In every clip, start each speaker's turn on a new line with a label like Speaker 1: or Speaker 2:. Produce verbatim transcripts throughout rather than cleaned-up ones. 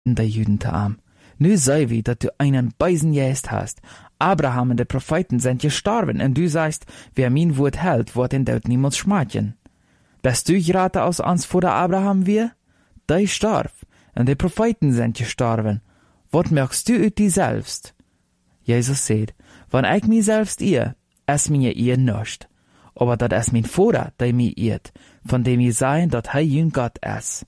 Speaker 1: der Juden te arm. Nu sei wie, dat du einen Beisen jäst hast. Abraham und die Propheten sind gestorben, und du sagst, wer mein Wort hält, wird den Tod niemals schmeicheln. Bist du gerade aus uns vor der Abraham wir? Der starb, und die Propheten sind gestorben. Was merkst du ut die selbst? Jesus sagt, wenn ich mich selbst ihr, es mir ihr nicht. Aber dat es mein Vater, der mich irrt, von dem ich sagen, dat er jün Gott ist.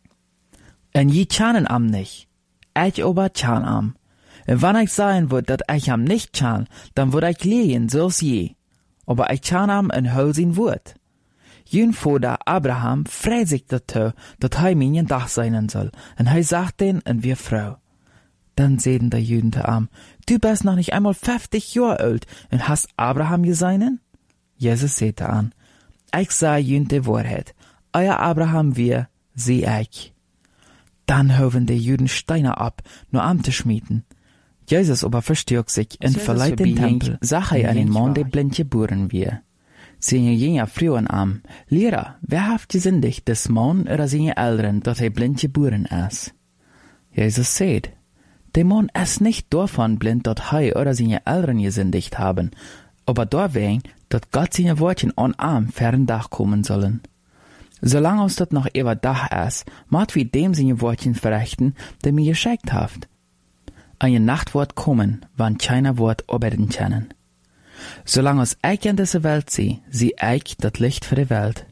Speaker 1: Und je kennen am nicht. Ich aber kann am. Und wenn ich sagen würde, dat ich am nicht kann, dann würde ich lehen, so's je. Aber ich kann am und hol sein Wort. Jün Vater Abraham freut sich dazu, dat er mein Dach sein soll, und er sagt den und wir Frau. Dann sehen der Juden te am, du bist noch nicht einmal fünfzig Jahre alt und hast Abraham geseinen? Jesus sagte an, ich sah jün die Wahrheit, euer Abraham wir, sie ich. Dann hoben die Juden Steine ab, nur am zu schmieden. Jesus aber verstärkt sich und verleiht den Tempel, sah er an den Mann, der blind geboren wir. Seine Jünger frühen am, Lehrer, wer haft gesündigt, des Mann oder seine Eltern, dass er blind geboren ist? Jesus sagt, der Mann ist nicht davon blind, dass er oder seine Eltern gesündigt haben, aber deswegen, dass Gott seine Worte an am fern Dach kommen sollen. Solange uns das noch über Dach ist, macht wir dem seine Worte verrichten, der mir geschickt hat. Eine Nacht wird kommen, wann keiner wird arbeiten können. Solange uns ich in dieser Welt sehe, sehe ich das Licht für die Welt.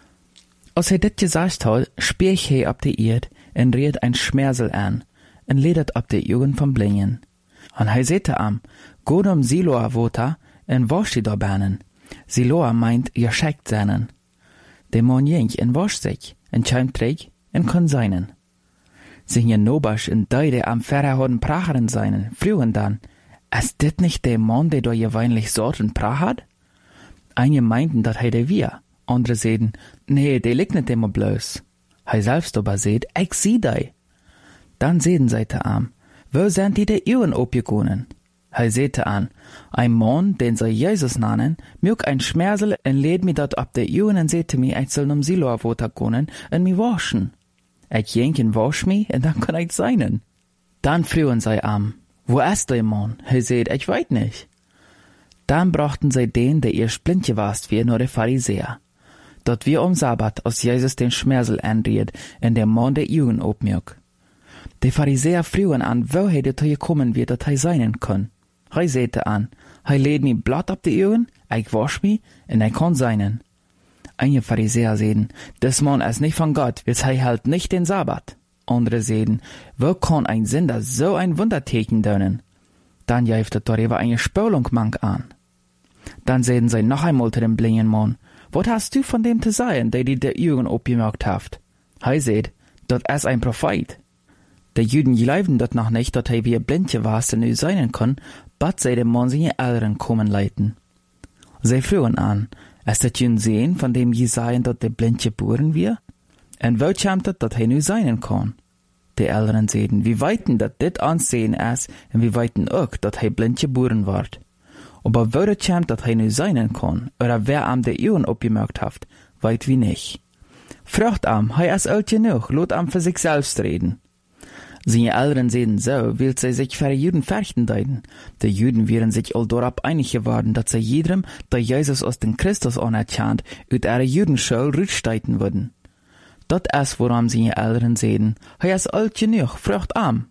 Speaker 1: Als er das gesagt hat, spielt er auf die Erde und redet ein Schmersel an und ledet auf die Augen vom Blinden. Und er sagte am, geht um Siloa Water und wascht die da Bahnen. Siloa meint, ihr schickt seinen. Der Mann ging und wascht sich und kam träg und kann seinen. Seine Nobasch und die, die am Ferrer haben Pracheren seinen, frühen dann, ist das nicht der Mann, der da gewöhnlich Sorten Prach hat? Einige meinten, dat er der wir, andere sagten, nee, der liegt nicht immer bloß. Er selbst aber sagt, ich sieh die. Dann sehen sie te am, wo sind die der Uhren abgegangen? Er sagte an, ein Mann, den sie Jesus nennen, mög ein Schmersel und lädt mir dort ab der Uhren und sagte mir, ich soll um Siloa Water gehen und mich waschen. Ich ging und wasch mich und dann kann ich seinen. Dann frühen sie am, wo ist der Mann? Er sagt, ich weiß nicht. Dann brachten sie den, der ihr blind gewast wir, nur der Pharisäer. Dort wir um Sabbat aus Jesus den Schmersel anriet und der Mann der Juden obmög. Die Pharisäer frühen an, wo er dazu gekommen wird, dass er seinen kann. Er sagte an, er lädt mir Blatt ab die Augen, ich wasch mich und ich kann seinen. Einige Pharisäer sagen, das Mann ist nicht von Gott, weil er hält nicht den Sabbat. Andere sagen, wo kann ein Sünder so ein Wunderteken tun? Dann jäft er darüber eine Spülung mank an. Dann sagen sie noch einmal zu dem blinden Mann, was hast du von dem zu sagen, der dir die Augen abgemerkt hat? Er sagt, das ist ein Prophet. Die Juden glaubten dort noch nicht, dass er wie blind gewesen nu sein kann, bat sie dem Mann seine Eltern kommen leiten. Sie frühen an, ist das jün sehen, von dem Jesaja, dass der blind geboren wird? Und wo kommt das, dass er nu sein kann? Die Eltern sagten, wie weiten dat dit ansehen ist, und wie weiten auch, dass er blind geboren wird. Aber wo das kommt, dass er nu sein kann, oder wer am die Augen abgemerkt hat, weit wie nicht. Fragt am, er ist alt genug, lot am für sich selbst reden. Seine Eltern sehen so, will sie sich für die Juden fürchten deuten. Die Juden wären sich all dorab einig geworden, dass sie jedem, der Jesus aus dem Christus anerkannt, ut ihre Judenschule rücksteiten würden. Dat ist, woran seine Eltern sehen, er ist alt genug, fragt am.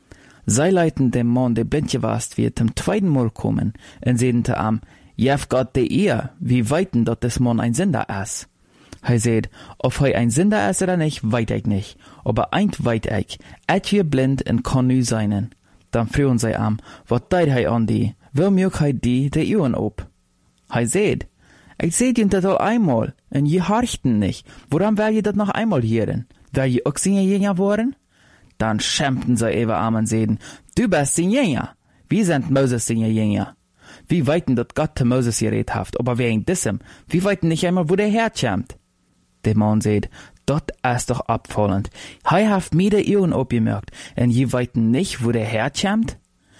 Speaker 1: Sie leiten dem Mann, der blind gewast wird, zum zweiten Mal kommen, und sehen te am, jef Gott der ihr, wie weiten dat des Mann ein Sünder ist. Er sagt, ob er ein Sünder ist oder nicht, weit ich nicht. Aber eint weit ich, et wir blind und kann nu seinen. Dann frühen sie am, wat deit er an die, wo mög er die, der Uhren ob? Er sagt, ich seht ihn das all einmal, und je horchten nicht. Woran will je dat noch einmal hören? Will je auch seine Jünger waren? Dann schämten sie über am und sagten, du bist sein Jünger. Wir sind Moses seine Jünger. Wie weiten dat Gott zu Moses geredet haft, aber wegen diesem, wie weiten nicht einmal, wo der herkommt? Der Mann sagt, dort ist doch abfallend. Hei haft mir der Augen abgemerkt, und je weiten nicht, wo der herkommt?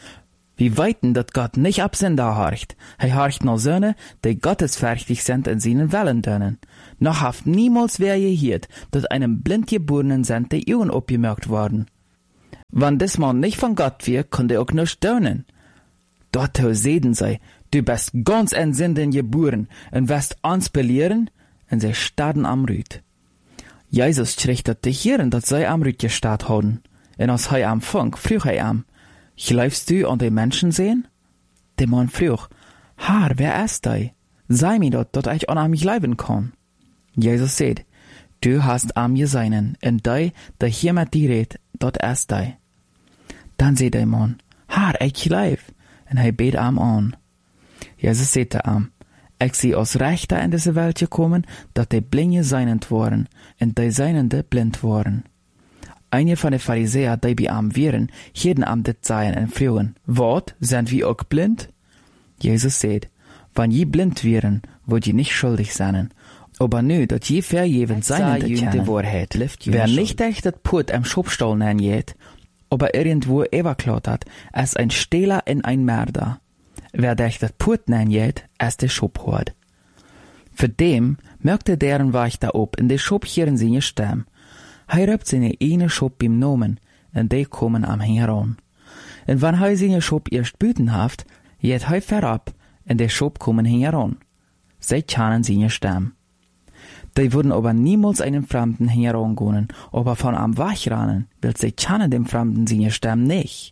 Speaker 1: Wie weiten dat Gott nicht ab Sünder horcht. Hei horcht nur Söhne, die gottesfürchtig sind in seinen Wellen dönen. Noch haft niemals wer gehiert, dat einem blindgeborenen sind die Augen abgemerkt worden. Wann des man nicht von Gott wir, konnte auch nicht dönen. Dort seden sei, du bist ganz entsinnen geboren und wirst uns belehren, und sie starten am Rüt. Jesus schrichtet dich hier, dat sei am Rüt gestarrt houden. En als hij am funk, vroeg hij am, gläufst du an die Menschen sehen? Der Mann vroeg, Haar, wer ist dei? Sei mir dort, dat ich an am gleiben kann. Jesus sagt, du hast am geseinen, en dei, der hier mit dir redt, dort ist dei. Dann sagt der Mann, Haar, ich gleif, en hij bet am an. Jesus sagte am, ich sie aus Rechter in diese Welt gekommen, dat die Blinde seinend waren, en die Seinende blind waren. Einige von den Pharisäer, die bei am wären, jeden am dit seien en frühen, wat, sind wir auch blind? Jesus sagt, wann je blind wären, würd je nicht schuldig sein. Aber nu, dat je verjeven seinende die Wahrheit, wer nicht echt dat Put am Schubstall nennen jet, aber irgendwo überklaut hat, als ein Stehler in ein Mörder. Wer echt dat Put nennen jet, als der Schubhort. Für dem merkte deren Weich da ob in de Schub hier in seine Stamm. Hij röpt seine eine Schub beim Nomen, en die kommen am heran. En wann hij seine Schub erst büten haft, jet hij verab, en de Schub kommen heran. Sie kennen seine Stamm. Die würden aber niemals einen Fremden herangehen, aber von am Wachranen, weil sie kennen dem Fremden seine Stamm nicht.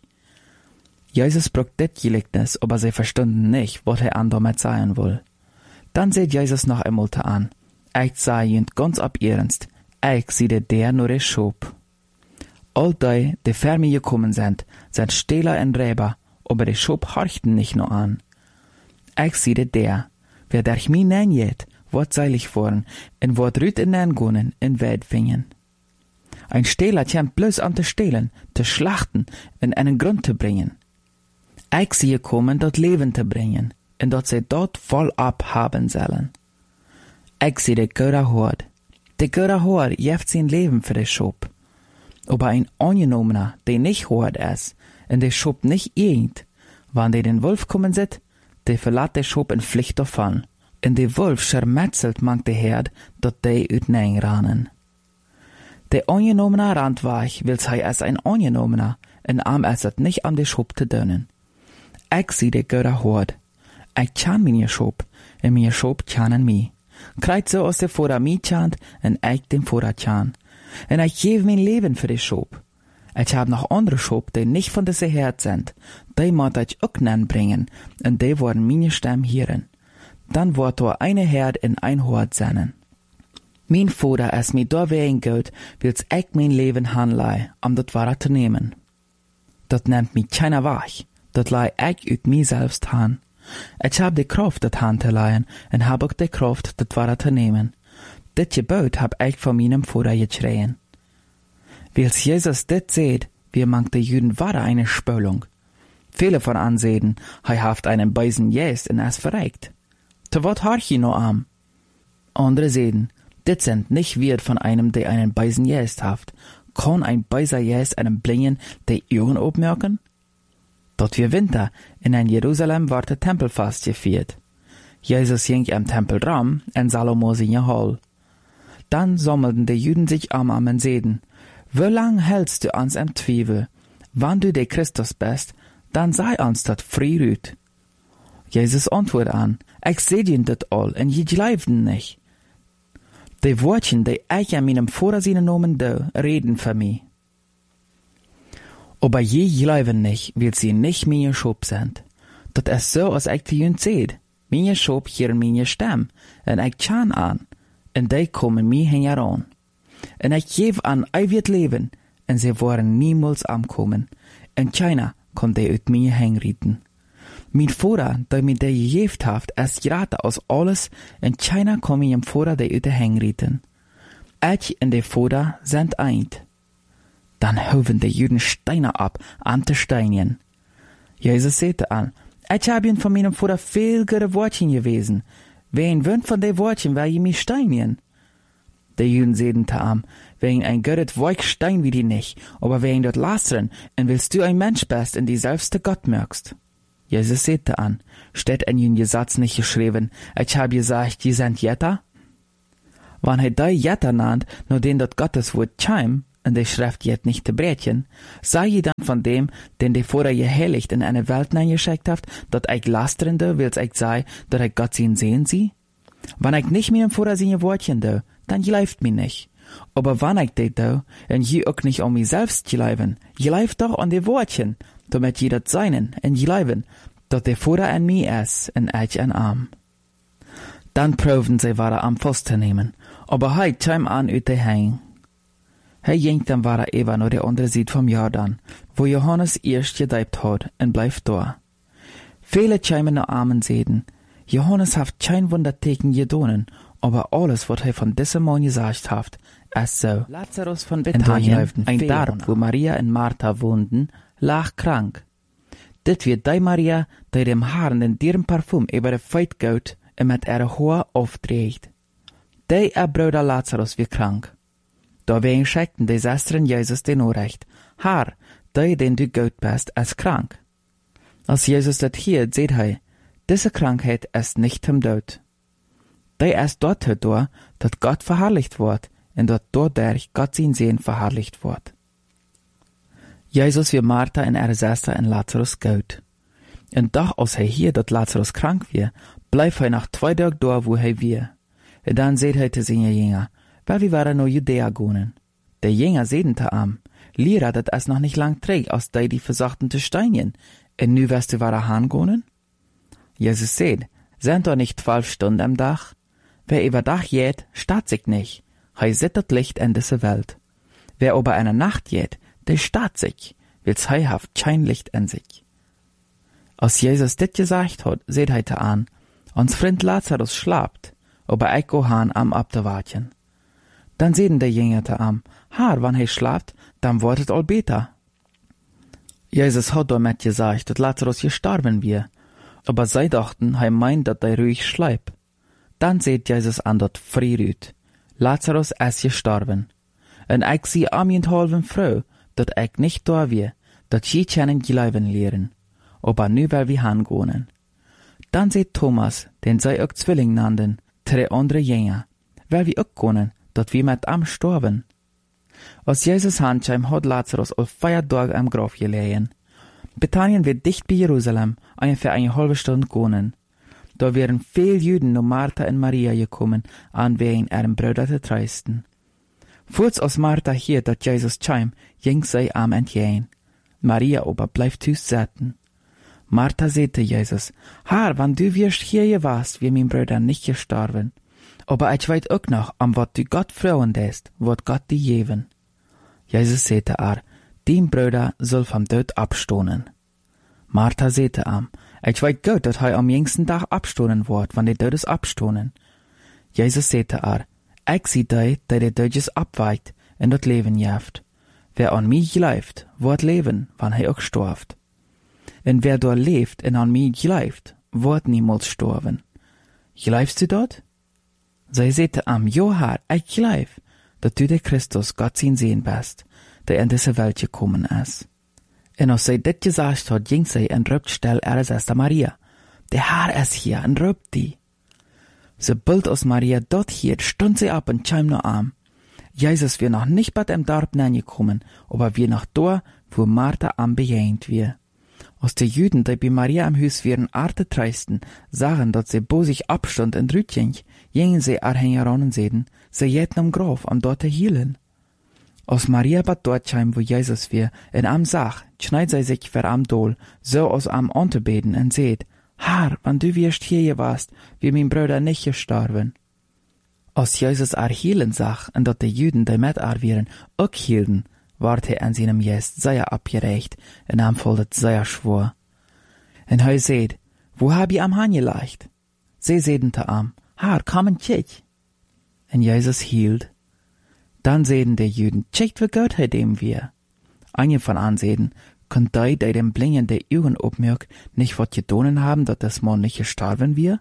Speaker 1: Jesus brucht dit Gleichnis, aber sie verstanden nicht, was er an damit sagen will. Dann seht Jesus noch einmal an. Ich sage ihnen ganz ab ernst, ich sehe der nur der Schub. All die, die vor mir gekommen sind, sind Stehler und Räber, aber die Schub horchten nicht nur an. Ich sehe der, wer durch mich nennt, wird seilig worden, und wird rüt in den Gunnen in Welt fingen. Ein Stehler kommt bloß an zu stehlen, zu schlachten, in einen Grund zu bringen. Ich sehe kommen, dort Leben zu bringen, und dort sie dort voll abhaben sollen. Ich sehe der Götter Hort. Der Götter Hort jeft sein Leben für den Schub. Aber ein Angenommener, der nicht Hort ist, und der Schub nicht irgend, wann der den Wolf kommen sieht, der verlässt der Schub in Pflicht davon. Und der Wolf schermetzelt manch der Herd, dat der ut nein ranen. Der Angenommener rand weich, wills hij als ein Angenommener, en am es het nicht an der Schub zu dönen. Ich sehe der Götter Hort. Ich kann meine Schub, und meine Schub kennen mich. Kreit so aus der Vorder mich chant, und ich dem Vorder chan. Und ich gebe mein Leben für die Schub. Ich hab noch andere Schub, die nicht von dieser Herd sind. Die muss ich auch nennen bringen, und die wollen meine Stimme hören. Dann wird da eine Herd in ein Hort sein. Mein Vater ist mir da wegen gut, wills ich mein Leben hanlei, um das Wahre zu nehmen. Dat nimmt mich keiner wach, dat lei ich ut mir selbst han. Ich hab die Kraft, dat han zu leihen, und hab auch die Kraft, dat Wahre zu nehmen. Dit Gebot hab ich von meinem Vater geschrien. Wills Jesus dit seht, wir mangt die Juden wahre eine Spölung. Viele von ansehen, hei haft einen Beisen jäst und es verreikt. Zu wat harch i no am? Andere sehen, dit sind nicht wird von einem, der einen Beisen jäst haft. Kann ein Beiser jäst einem Blingen, der Augen obmerken? Dort wir Winter, in ein Jerusalem war der Tempelfast gefeiert. Jesus ging am Tempel ram, en Salomo seine Hall. Dann sammelten die Juden sich am am und seden, wie lang hältst du ans im Zweifel? Wann du der Christus bist, dann sei uns dat frei rüt. Jesus antwortet an, ich seh dir dat all, en je gleifden nicht. Die Wortchen, die ich an meinem Vorsinnen nomen do, reden für mich. Aber je gleifen nicht, weil sie nicht meine Schub sind. Dat ist so, als ich die jünd seht. Meine Schub hier meine Stamm, en ich chan an, en die kommen mir heran. En ich gebe an, ich wird leben, en sie wollen niemals ankommen, en keiner kann die ut mir hängriten. Mein Vater, der mir der gegeben hat, ist gerade aus alles, en keiner kann mir im Vater die ut hängriten. Ich und der Vater sind eint. Dann hoben die Juden Steine ab, an die Steinchen. Jesus sagte an, ich hab ihn von meinem Vater viel gute Wortchen gewesen. Wen wünscht von den Wortchen, wer je mich Steinchen? Die Juden sagten zu ihm, wegen ein gutes Weich Stein wie die nicht, aber wegen dort lastern, und willst du ein Mensch bist, in die selbste Gott merkst. Jesus sagte an, steht in jenen Gesetz nicht geschrieben, ich hab gesagt, die sind Jetter? Wann er die Jetter nannt, nur den dort Gottes Wort chim, en de schrift jet nicht te breken, sei je dan van dem, den de vorder je heiligt in eine Welt neergeschickt haft, dat ik lasterende, wils ik zei, dat ik Gott zien sehen sie? Wann ik nicht meer vorder zijn Wortchen do, dann geleift mi nicht. Aber wann ik dit do, en je ook nicht um mich selbst geleiven, geleift doch an de Wortchen, damit je dat seinen, en geleiven, dat de vorder en mi is, en ich en am. Dann proefden sie ware am vast te nemen, aber hij kwam aan uit de heen. Hij ging dan ware even naar de andere zijde vom Jordan, wo Johannes eerst gedeibt had, en blijft daar. Viele kwamen naar Amen zeden. Johannes haft kein Wunderteken gedonen, aber alles, wat hij van deze man gesagt haft, is zo. Lazarus von Bethanien, ein Dorp, wo Maria en Martha woonden, lag krank. Dit weer die Maria, die dem Haaren den dieren parfum über de feit gout, en met ihre Haar aufdreht. Die er Bruder Lazarus wie krank. Da wen schickten die Schwestern Jesus den Nachricht, Herr, die, den du gut bist, ist krank. Als Jesus das hier seht er, diese Krankheit ist nicht im Tod. Die ist dort dadurch, dass Gott verherrlicht wird, und dass dadurch Gott sein Sehen verherrlicht wird. Jesus wie Martha en ihre Schwester en Lazarus gut. Und doch als er hier, dass Lazarus krank wird, bleibt er nach zwei Tagen da, wo er wir. Und dann seht er zu seinen Jünger, weil wir waren nach Judäa gegangen. Der Jünger sehen zu ihm, Lehrer, dat es noch nicht lang trägt, als die die versachten zu steinigen. Und nu wirst du ware heimgehen? Jesus seht, sind doch nicht zwölf Stunden am Tag? Wer über Tag geht, statt sich nicht. Hei sieht das Licht in dieser Welt. Wer aber eine Nacht geht, der statt sich, wills hei haft kein Licht in sich. Als Jesus dit gesagt hat, seht er te an, ons Freund Lazarus schlapt, aber ich go han am abzuwarten. Dann sehen der Jünger te am, Herr, wann er schlaft, dann wird es all besser. Jesus hat damit gesagt, dass Lazarus gestorben wir, aber sie dachten, er meint, dass er ruhig schläft. Dann seht Jesus an, dass früh Lazarus ist gestorben. Und ich sie am halben froh, dass ich nicht da wir, dass sie können glauben lehren. Aber nu will wir hingehen. Dann seht Thomas, den sie auch Zwilling nannten, drei andere Jünger, weil wir auch können, dass wir mit am sterben. Als Jesus heimkam, hat Lazarus auf vier Tage am Grab gelegen. Bethanien wird dicht bei Jerusalem, ungefähr eine halbe Stunde gehen. Da wären viele Juden nur Martha und Maria gekommen, an wegen ihrem Bruder zu trösten. Kurz als Martha hier, dass Jesus kam, ging sie am entgegen. Maria aber bleibt tüß sitzen. Martha sagte Jesus, Herr, wenn du wirst hier warst, wie mein Bruder nicht gestorben. Aber ich weiß auch noch, am wat du Gott freuen lässt, wird Gott dir geben. Jesus sagte er, dein Bruder soll vom Tod abstoßen. Martha sagte ihm, ich weiß gut, dass er am jüngsten Tag abstoßen wird, wenn die Todes abstoßen. Jesus sagte er, ich sehe die, die die Todes abweicht, und das Leben jaft. Wer an mich glaubt, wird leben, wenn er auch stirbt. Und wer dort lebt und an mich glaubt, wird niemals sterben. Glaubst du dort? Sie sagte ihm, ja Herr, ich glaub, dass du der Christus Gott sein Sehen bist, der in diese Welt gekommen ist. Und als sie das gesagt hat, ging sie und rübt still ihre Schwester Maria. Der Herr ist hier und rübt die. Sobald aus Maria dort hier, stund sie ab und kam noch an. Jesus wir noch nicht bei dem Dorf gekommen, aber wir noch da, wo Martha am bejähnt wir. Aus den Juden, die bei Maria am Haus wären Arte treisten, sagen, dass sie bo sich abstund und rütjeng, gingen sie arhänger an und sehen, sie jäten am Graf am dort hielen. Aus Maria bat dort kam, wo Jesus wir, in am Sach, schneid sie sich ver am Dol, so aus am Antebeten und seht, Herr, wann du wirst hier warst, wie mein Bruder nicht gestorben. Als Jesus ar hielen sach, und dat die Juden, die mit ar wären, auch hielten, ward er an seinem Gest sehr abgerecht, und am foldet sehr schwor. Und er seht, wo hab ich am Hahn gelegt? Sie sehten te am, Herr, komm und kick. Und Jesus hielt. Dann sehten die Juden, checkt wie Gott er dem wir. Einige von ansehen, könnt die, die dem Blingen der Augen obmerkt, nicht wat gedonen haben, dat das Mann nicht gestorben wir?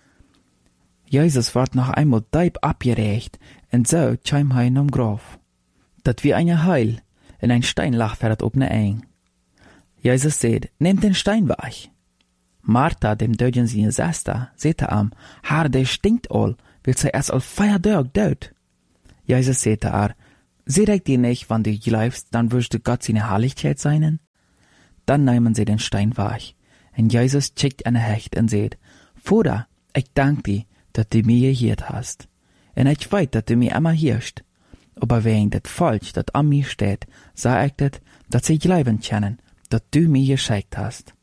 Speaker 1: Jesus ward noch einmal deib abgerecht, und so kam er am Graf. Dat wie eine Heil, in ein Stein lag fährt ob ne eng. Jesus seht, nehmt den Stein weg. Martha, dem Dödjen seine Schwester, sehte am, Herr, der stinkt all, will sie erst all feier Dög död. Jesus sehte er, Seht ich dir nicht, wann du glaubst, dann wirst du Gott seine Herrlichkeit seinen? Dann nehmen sie den Stein weg. Und Jesus schickt eine Hecht und sagt, Vater, ich danke dir, dass du mir gehiert hast. Und ich weiß, dass du mir immer hierst. Aber wegen das Volk, das an mir steht, sag ich das, dass sie glauben können, dass du mir geschickt hast.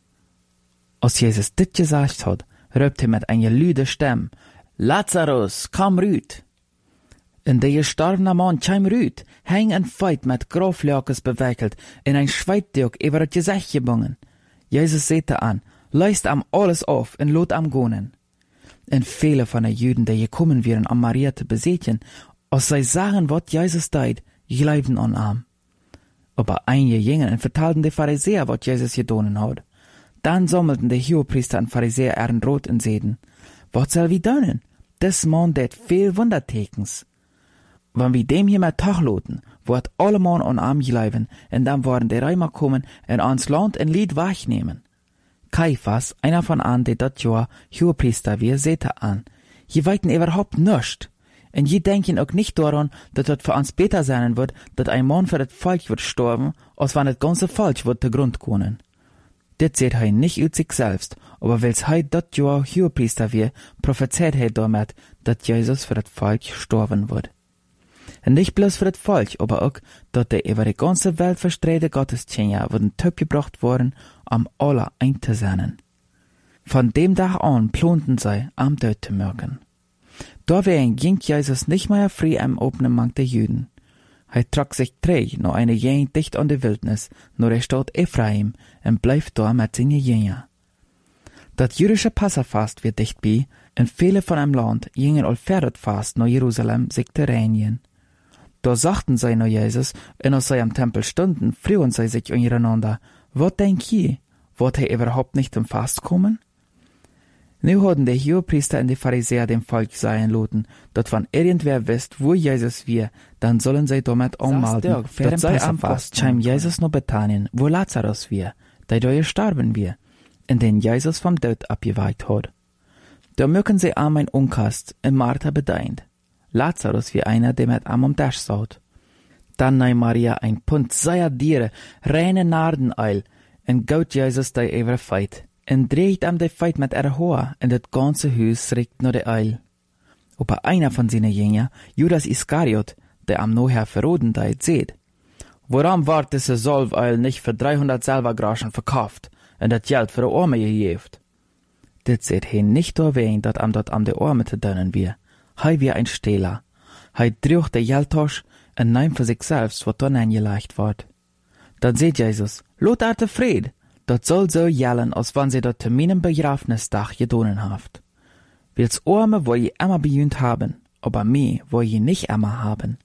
Speaker 1: Als Jesus dit gesagt hat, ruft er mit einer lüde Stimme, Lazarus, komm rüt! Und der gestorbene Mann kam rüt, hing ein Feit mit Groflöckes bewickelt, in ein Schweittuch über das Gesicht gebungen. Jesus sagte an, leist am alles auf und lot am gonen. Und viele von den Juden, die gekommen wären, um Maria zu besiegen, als sie sagen, was Jesus deed, glaubten an ihm. Aber einige gingen und vertalten die Pharisäer, was Jesus getan hat. Dann sammelten die Hohepriester und Pharisäer ihren Rot und sagten, was soll wir tun? Das Mann deed viel Wundertekens. Wenn wir dem hier mal tachloten, wird alle Mann an ihm glauben, und dann werden die Römer kommen und ans Land ein Lied wegnehmen. Kaiphas, einer von an, die dat Jahr Hohepriester wir, sagte an, je weiten überhaupt nischt. Und je denken auch nicht daran, dass das für uns besser sein wird, dass ein Mann für das Volk wird sterben, als wenn das ganze Volk wird zu Grund kommen. Das seht er nicht aus sich selbst, aber weil's heit dat Jahr Hohepriester wir, prophezeit er damit, dass Jesus für das Volk sterben wird. Und nicht bloß für das Volk, aber auch, dass der über die ganze Welt verstreute Gottesdienste wurden Töpfe gebracht worden, um alle einzusenden. Von dem Tag an planten sie, am Tod zu merken. Dawein ging Jesus nicht mehr frei am offenen Markt der Juden. Er trug sich träg noch eine Gegend dicht an die Wildnis, nur der Stadt Ephraim, und bleif da mit seinen Jüngern. Das jüdische Passafast wird dicht bei, und viele von einem Land gingen allfährdet fast nach Jerusalem sich zu reinigen. Da sagten sie nach Jesus, und als sie am Tempel stunden, frühen sie sich untereinander, was denk ihr, wird er überhaupt nicht zum Fast kommen? Nu hatten die Hohepriester und die Pharisäer dem Volk sagen lassen, dass wenn irgendwer wisst, wo Jesus wir, dann sollen sie damit anmelden, dass sei am Fast scheim Jesus noch Bethanien, wo Lazarus wir, der da gestorben wir, in den Jesus vom Tod abgeweiht hat. Da mögen sie am ein Unkast, in Martha bedeint. Lazarus wie einer, der mit am um Tisch saut. Dann nahm Maria ein Pund seier Diere, reine Nardeneil, und gaut Jesus der ever feit, und dreht am de Feit mit ihrer Haar, und das ganze Haus riecht nur der Eil. Aber einer von seinen Jüngern, Judas Iskariot, der am nachher verroden deit, seht, warum ward diese Salveil nicht für dreihundert Silbergroschen verkauft, und das Geld für die Arme gegeben? Das seht he nicht erwähnt, dat am dort am de Arme zu dönnen wir. Hei wie ein Stehler. Hei drücht der Geldtasch und nahm für sich selbst, was dann eingelegt ward. Dann seht Jesus, lot er Fried, dat soll so jellen, als wenn sie dort zu meinem Begrafnistag gedonen haft. Wills Arme wo je immer bejünt haben, aber mir wo je nicht immer haben.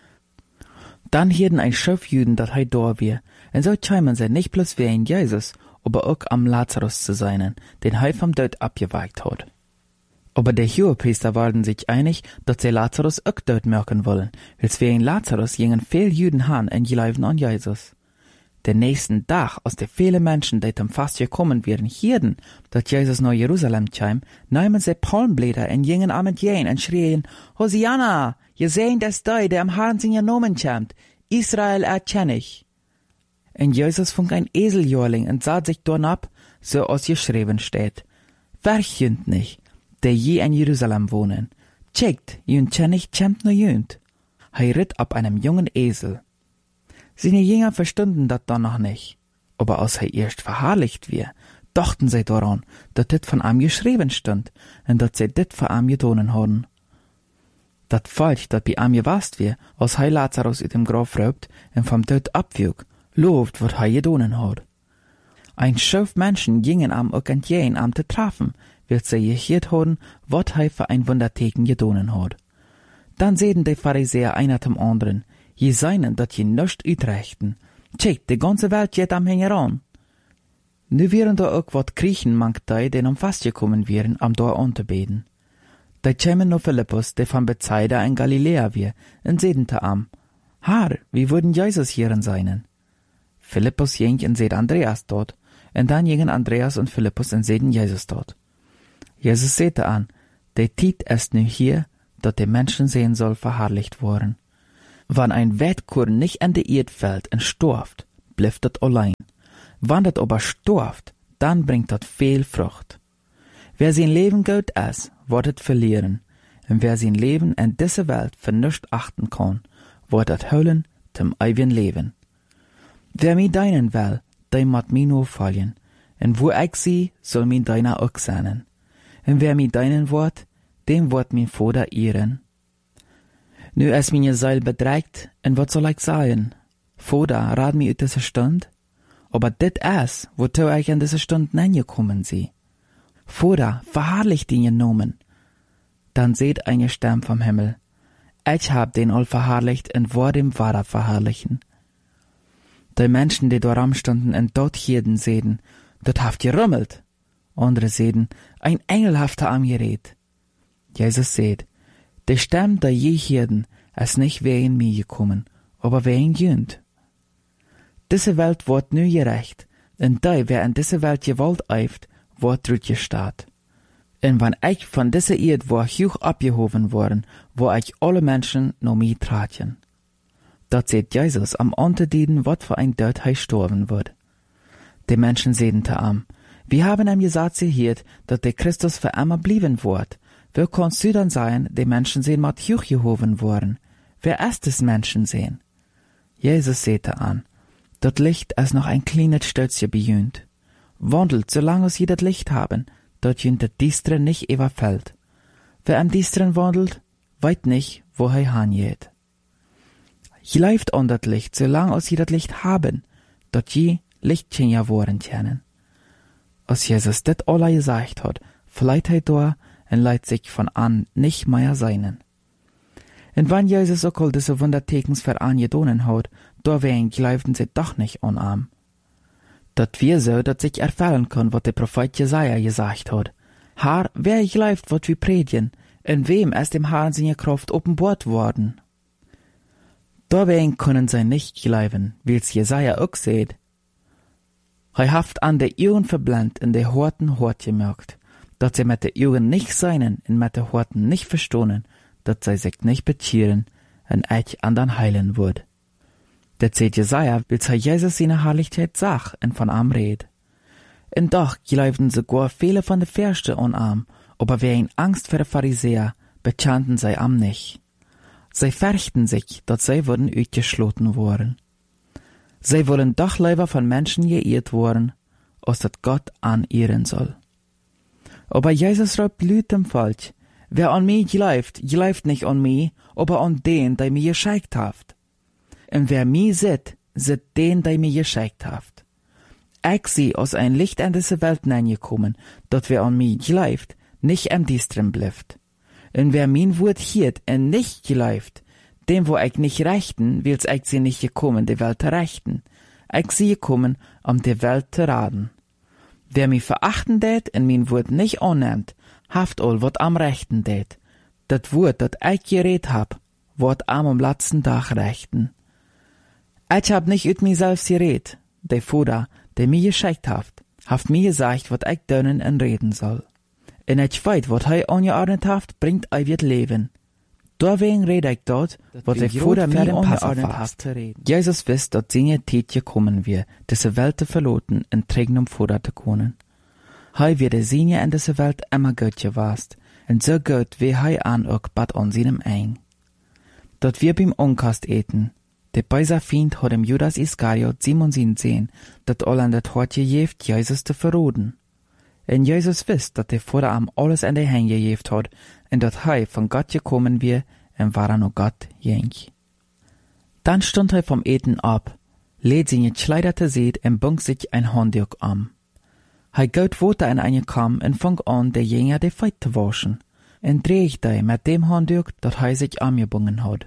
Speaker 1: Dann hielten ein Schiff Jüden, dat hei da wir, und so kämen sie nicht bloß wie ein Jesus, aber auch am Lazarus zu seinen, den hei vom Tod abgeweicht hat. Aber die Hohepriester waren sich einig, dass sie Lazarus auch dort merken wollen, wils wie ein Lazarus gingen viel Jüden han und glauben an Jesus. Den nächsten Tag, als die viele Menschen, die zum Fast gekommen wären, hierden, dass Jesus nach Jerusalem kam, nahmen sie Palmblätter und gingen am entgegen und schrien, Hosianna, je sehen das da, der am Herrn seinen Namen kommt, Israel erkenne ich. Und Jesus fing ein Eseljörling und sah sich dorn ab, so als geschrieben steht, Verchünd nicht, der je in Jerusalem wohnen. Checkt, jünd kenn ich, kämmt nur jünd. Er ritt ab einem jungen Esel. Seine Jünger verstunden dat dann noch nicht. Aber als er erst verherrlicht wir, dachten sie daran, dass dit von ihm geschrieben stand, und dass sie dit von ihm getan haben. Dat Volk, dat bei ihm gewast wir, als er Lazarus in dem Grab raubt und vom Tod abwog, lobt, was er getan hat. Ein Schauf Menschen gingen am auch entgegen, am zu treffen, weil sie gehört haben, was er für ein Wunderteken getan hat. Dann sehen die Pharisäer einer zum anderen, je seinen, dat je nischt utrechten. Tschek, die ganze Welt geht am Hängeran. Nu wären da auch wat Griechen mangt die, den am Fast gekommen wären, am da anzubeten. Da kämen noch Philippus, der von Bethsaida in Galiläa wir, und sehen te am, Herr, wie würden Jesus hierin seinen? Philippus ging und seht Andreas dort, und dann gingen Andreas und Philippus und sehen Jesus dort. Jesus sehte an, der Tiet ist nu hier, dat die Menschen sehen soll verherrlicht worden. Wann ein Wettkorn nicht an die Erde fällt und storft, bleibt das allein. Wann das aber storft, dann bringt das viel Frucht. Wer sein Leben gut ist, wird es verlieren. Und wer sein Leben in dieser Welt für nichts achten kann, wird es holen zum ewigen Leben. Wer mir deinen will, der muss mir nur folgen. Und wo ich sie, soll mir deiner auch sein. Und wer mir deinen wird, dem wird mein Vater ehren. Nu ist meine Seele bedreigt, und was soll ich sagen? Vater, rat mir ut diese Stunde? Aber dit ist, wozu ich in diese Stunde angekommen sie. Vater, verherrlich den Namen. Dann seht eine Stimme vom Himmel. Ich hab den all verherrlicht und war dem Vater verherrlichen. Die Menschen, die dort standen und dort hielten, sehen, dort haft gerummelt. Andere sehen, ein Engel haft am geredet. Jesus seht, die Stimme, die je hielten, ist nicht wegen mir gekommen, aber wegen Jünd. Diese Welt wird nu gerecht, und die, wer in diese Welt gewollt eift, wird drüt gestaat. Und wenn ich von dieser Erde war hoch abgehoben worden, wo ich alle Menschen noch mir traten. Dort seht Jesus am Unterdieden, wat für ein Tod er sterben wird. Die Menschen sehen te am, wir haben ihm gesagt gehört, dass der Christus für immer blieben wird. Wie kannst du dann sagen, die Menschen sehen mat hoch gehoben worden? Wer ist des Menschen sehen? Jesus sehte an, dort Licht ist noch ein kleines Stötzchen bejünt. Wandelt, solange sie das Licht haben, dort jünt das Distre nicht überfällt. Wer am Distren wandelt, weit nicht, wo er hangeht. Läuft an das Licht, solange sie das Licht haben, dort je Lichtchen ja worden kennen. Als Jesus das alle gesagt hat, fleit er da und leiht sich von an nicht mehr seinen. Und wenn Jesus auch all diese Wundertekens für angedonen hat, da wen glaubten sie doch nicht unarm. Dat wir so, dass sich erfüllen kann, was der Prophet Jesaja gesagt hat. Herr, wer glaubt, wat wir predigen, in wem ist dem Herrn seine Kraft offenbart worden? Da wen können sie nicht glauben, wie's Jesaja auch seht. Er haft an de Augen verblendet und de Horten hort gemerkt, dass sie mit de Augen nicht seinen und mit de Horten nicht verstohnen, dass sie sich nicht bezieren und eich andern heilen würd. Der zählt Jesaja, will sei Jesus seine Herrlichkeit sach und von am red. Und doch glaubten sogar viele von de Fürsten an am, aber wer in Angst vor de Pharisäer, bekannten sie am nicht. Sie fürchten sich, dass sie würden ausgeschlossen worden. Sie wollen doch lieber von Menschen geirrt worden, als dass Gott anehren soll. Aber Jesus raubt lüt dem Volk, wer an mich glaubt, glaubt nicht an mich, aber an den, der mir geschickt haft. Und wer mich sieht, sieht den, der mir geschickt haft. Ich sie aus ein Licht in diese Welt hineingekommen, dass wer an mich glaubt, nicht am Distren bleibt. Und wer mein Wort hiert und nicht glaubt, dem wo ich nicht rechten, will's ich sie nicht gekommen, die Welt zu rechten. Ich sie gekommen, um die Welt zu raten. Wer mich verachten tät und mein Wort nicht annimmt, haft all wat am rechten tät. Dat Wort, dat ich geredet hab, wird am am letzten Tag rechten. Ich hab nicht ut mich selbst geredet, der Vater, der mir geschickt haft, haft mir gesagt, wat ich dönnen und reden soll. Und ich weiß, wat er angeordnet haft, bringt ewig Leben. Deswegen rede ich dort, was der Vater mir angeordnet haft. Jesus wisst, dass seine Zeit gekommen wird, diese Welt zu verloten und trägen um Vater zu können. Er wird der Seine in dieser Welt immer gut gewast, und so gut wie er an auch bad an seinem Eng. Dort wir beim Unkast eten, der böse Feind hat dem Judas Iskariot Simon sehen, dat all an dat Hort gejeft, Jesus zu verroden. Und Jesus wisst, dass der Vater am alles in die Hände gejeft hat, und dass er von Gott gekommen wird, und war er noch Gott jenk. Dann stund er vom Eten ab, lädt seine Kleider seht und bung sich ein Handtuch am. Er geht weiter in eine Kam und fang an, der Jünger die Feit zu waschen, und dreht er mit dem Handtuch, das er sich angebungen hat.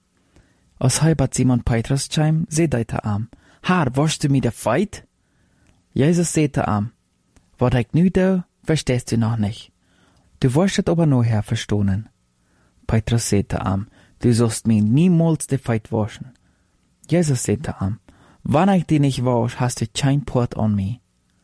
Speaker 1: Als er bei Simon Petrus kam, seht er am, Herr, waschst du mir die Feit? Jesus seht er am, was ich nu do, verstehst du noch nicht. Du wirst aber noch her verstohnen. Petrus sagte am, du sollst mir niemals die Feit waschen. Jesus sagte am, wann ich die nicht wasch, hast du kein Port an mir.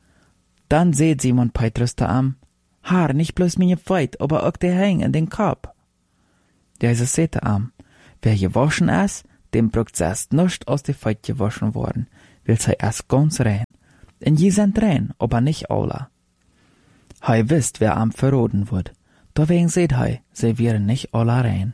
Speaker 1: Dann seht Simon Petrus da am, Herr, nicht bloß meine Feit, aber auch die Häng in den Kopf. Jesus sagte am, wer gewaschen ist, dem brugt erst nicht aus de Feit gewaschen worden, will sei erst ganz rein. En je sind rein, aber nicht alle. Hei wisst, wer am verroden wird. Deswegen seht hei, sie wären nicht alle rein.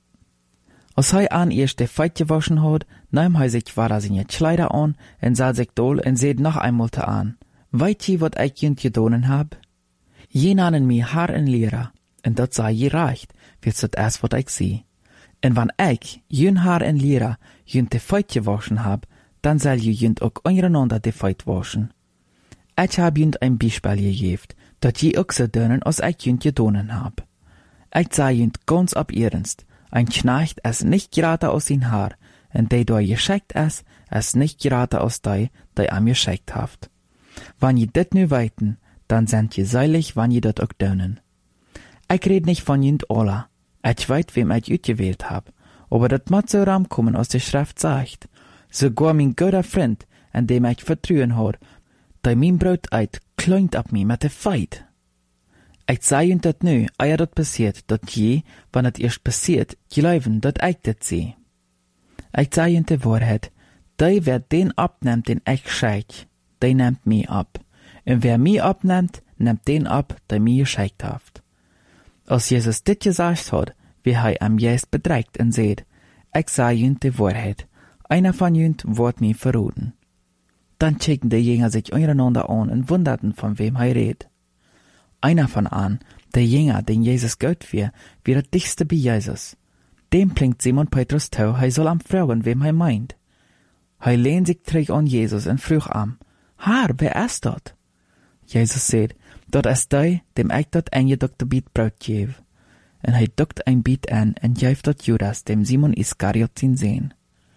Speaker 1: Als hei an erst de Feit gewaschen hat, nahm hei sich wahrer seine Kleider an, en sah sich dol en seht noch einmal te an. Weit je, wat ich jünt gedonen hab? Je nannen mi Haar en Lehrer, en dat sei je reicht, wird's dat erst wat ich sieh. En wann ich, jün Haar en Lehrer, jünt de Feit gewaschen hab, dann soll je jünt auch untereinander de Feit waschen. Ich hab jünt ein Beispiel gegeben, dat je auch so dönen, als ich jünt gedonen hab. Ich sei jünt ganz ab ernst, ein Knecht es nicht gerade aus den Haar, en de do geschickt es, es nicht gerade aus dei, dei am geschickt haft. Wann je dit nu weiten, dann sind je seilig, wann je dat auch dönen. Ich red nicht von jünt alla, ich weit, wem ich utgewählt hab, aber dat mat so ramkommen aus der Schrift sagt. Sogar mein guter Freund, an dem ich vertrauen hab, dei mein Brot eit, kleunt ab mi mit de Feit. Ich sei jünt dat nu, eier dat passiert, dat je, wann het erst passiert, geloven, dat ich dat seh. Ich sei jünt de Wahrheit, dei wer den abnimmt, den ich scheich, dei nimmt mi ab. Und wer mi abnimmt, nimmt den ab, der mi gescheikt haft. Als Jesus dit gesagt hat, wie hei am jest bedreigt und seht, ich sei jünt de Wahrheit, einer von jünt wird mi verroden. Dann checken die Jünger sich untereinander an und wunderten, von wem hei red. Einer von an, der Jünger, den Jesus gött wir, wie der dichtste bei Jesus. Dem blinkt Simon Petrus tau, hei soll am fragen, wem hei meint. Hei lehnt sich träg an Jesus und frug am, Haar, wer ist dat? Jesus seht, dat ist dei, dem ich dat eingedockte Biet Brot gev. Und hei dockt ein Biet an und geeft dat Judas, dem Simon Iskariot sin sehen.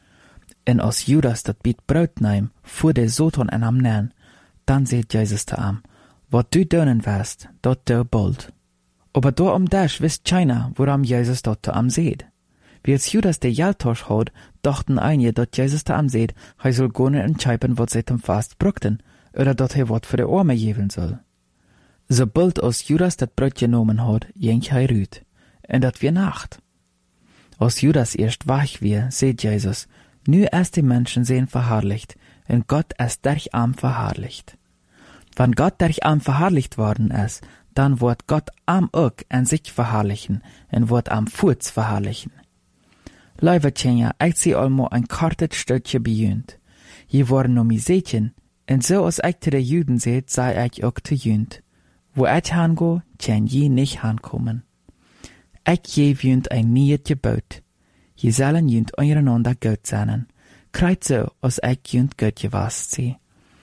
Speaker 1: En als Judas dat Biet Brot nahm, fuhr der Soton an am Nern, dann seht Jesus te am, wat du dönen wirst, dat du bald. Aber da um das wisst keiner, woran Jesus dat te am seht. Wie als Judas der Jaltosch hat, dachten einige, dat Jesus te am seht, hei soll gone entscheiben, wat sie dem Fast brückten, oder dat hei wat für de Arme geben soll. Sobald als Judas dat Brot genommen hat, jenk hei rüt, en dat wir Nacht. Als Judas erst wach wir, seht Jesus, nu erst die Menschen sehen verherrlicht, und Gott ist durch am verherrlicht. Wenn Gott durch am verherrlicht worden ist, dann wird Gott am auch an sich verherrlichen, und wird am Furz verherrlichen. Leibertjenja, ich seh allmo ein kartet Stückchen bejünt. Je worden um mi Sätchen, und so als ich zu de Juden seht, sei ich auch zu jünt. Wo ich hango, tjen je nicht hankommen. Ich je wünt ein nieuet Gebot. Je sollen jünt eureinander Gott sein. Kreit so, als ich jünt Gott gewast sie.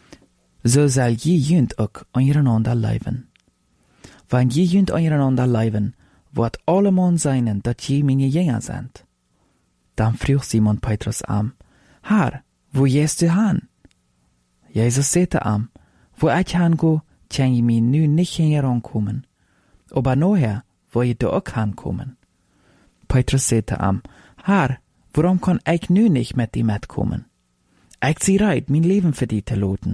Speaker 1: So soll je jünt auch eureinander leiben. Wenn je jünt eureinander leiben, wird allemal seinen, dat je meine Jünger sind. Dann frug Simon Petrus am, Herr, wo gehst du han? Jesus sagte am, wo ich hango, tjen je mir nu nicht herankommen. Aber nachher, wo je da auch hankommen. Petrus sagte am, Herr, warum kann ich nu nicht mit dir mitkommen? Ich zieh reit, mein Leben für dich zu loten.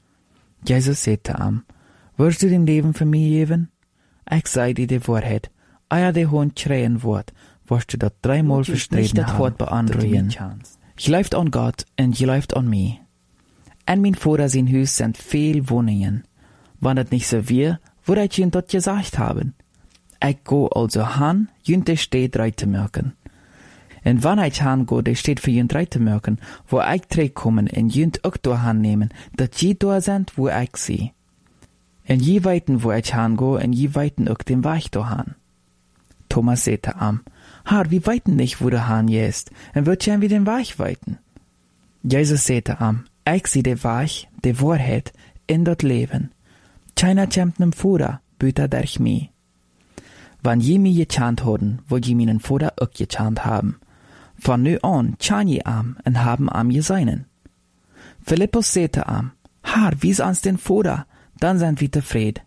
Speaker 1: Jesus sagte am, wirst du dein Leben für mich geben? Ich sei dir die Wahrheit, eier der Hund schreien wird, wirst du das dreimal verstreben haben, beandruhen. Je läuft an Gott und je läuft an mich. In mein Vater sein Haus sind viel Wohnungen. Wenn das nicht so wäre, würde ich ihnen das gesagt haben. Ich go also han, jünt de steht drei zu merken. Und wenn ich han go, de steht für jünt drei zu merken, wo ich drei kommen und jünt auch da han nehmen, dat je da sind, wo ich sie. Und je weiten, wo ich han go, und je weiten auch den Weich da han. Thomas sagte am, Herr, wie weiten nicht, wo der Han jest, und wird gern wie den Weich weiten. Jesus sagte am, ich sie de Weich, de Wahrheit, in dat Leben. Keiner kämmt nem Fuder, büter durch mi. Wann je mi gechant hoden, wo je minen Vater auch gechant haben. Von nu an chan je am und haben am je seinen. Philippus sagte am, Herr, wies ans den Vater, dann sind wir zufrieden.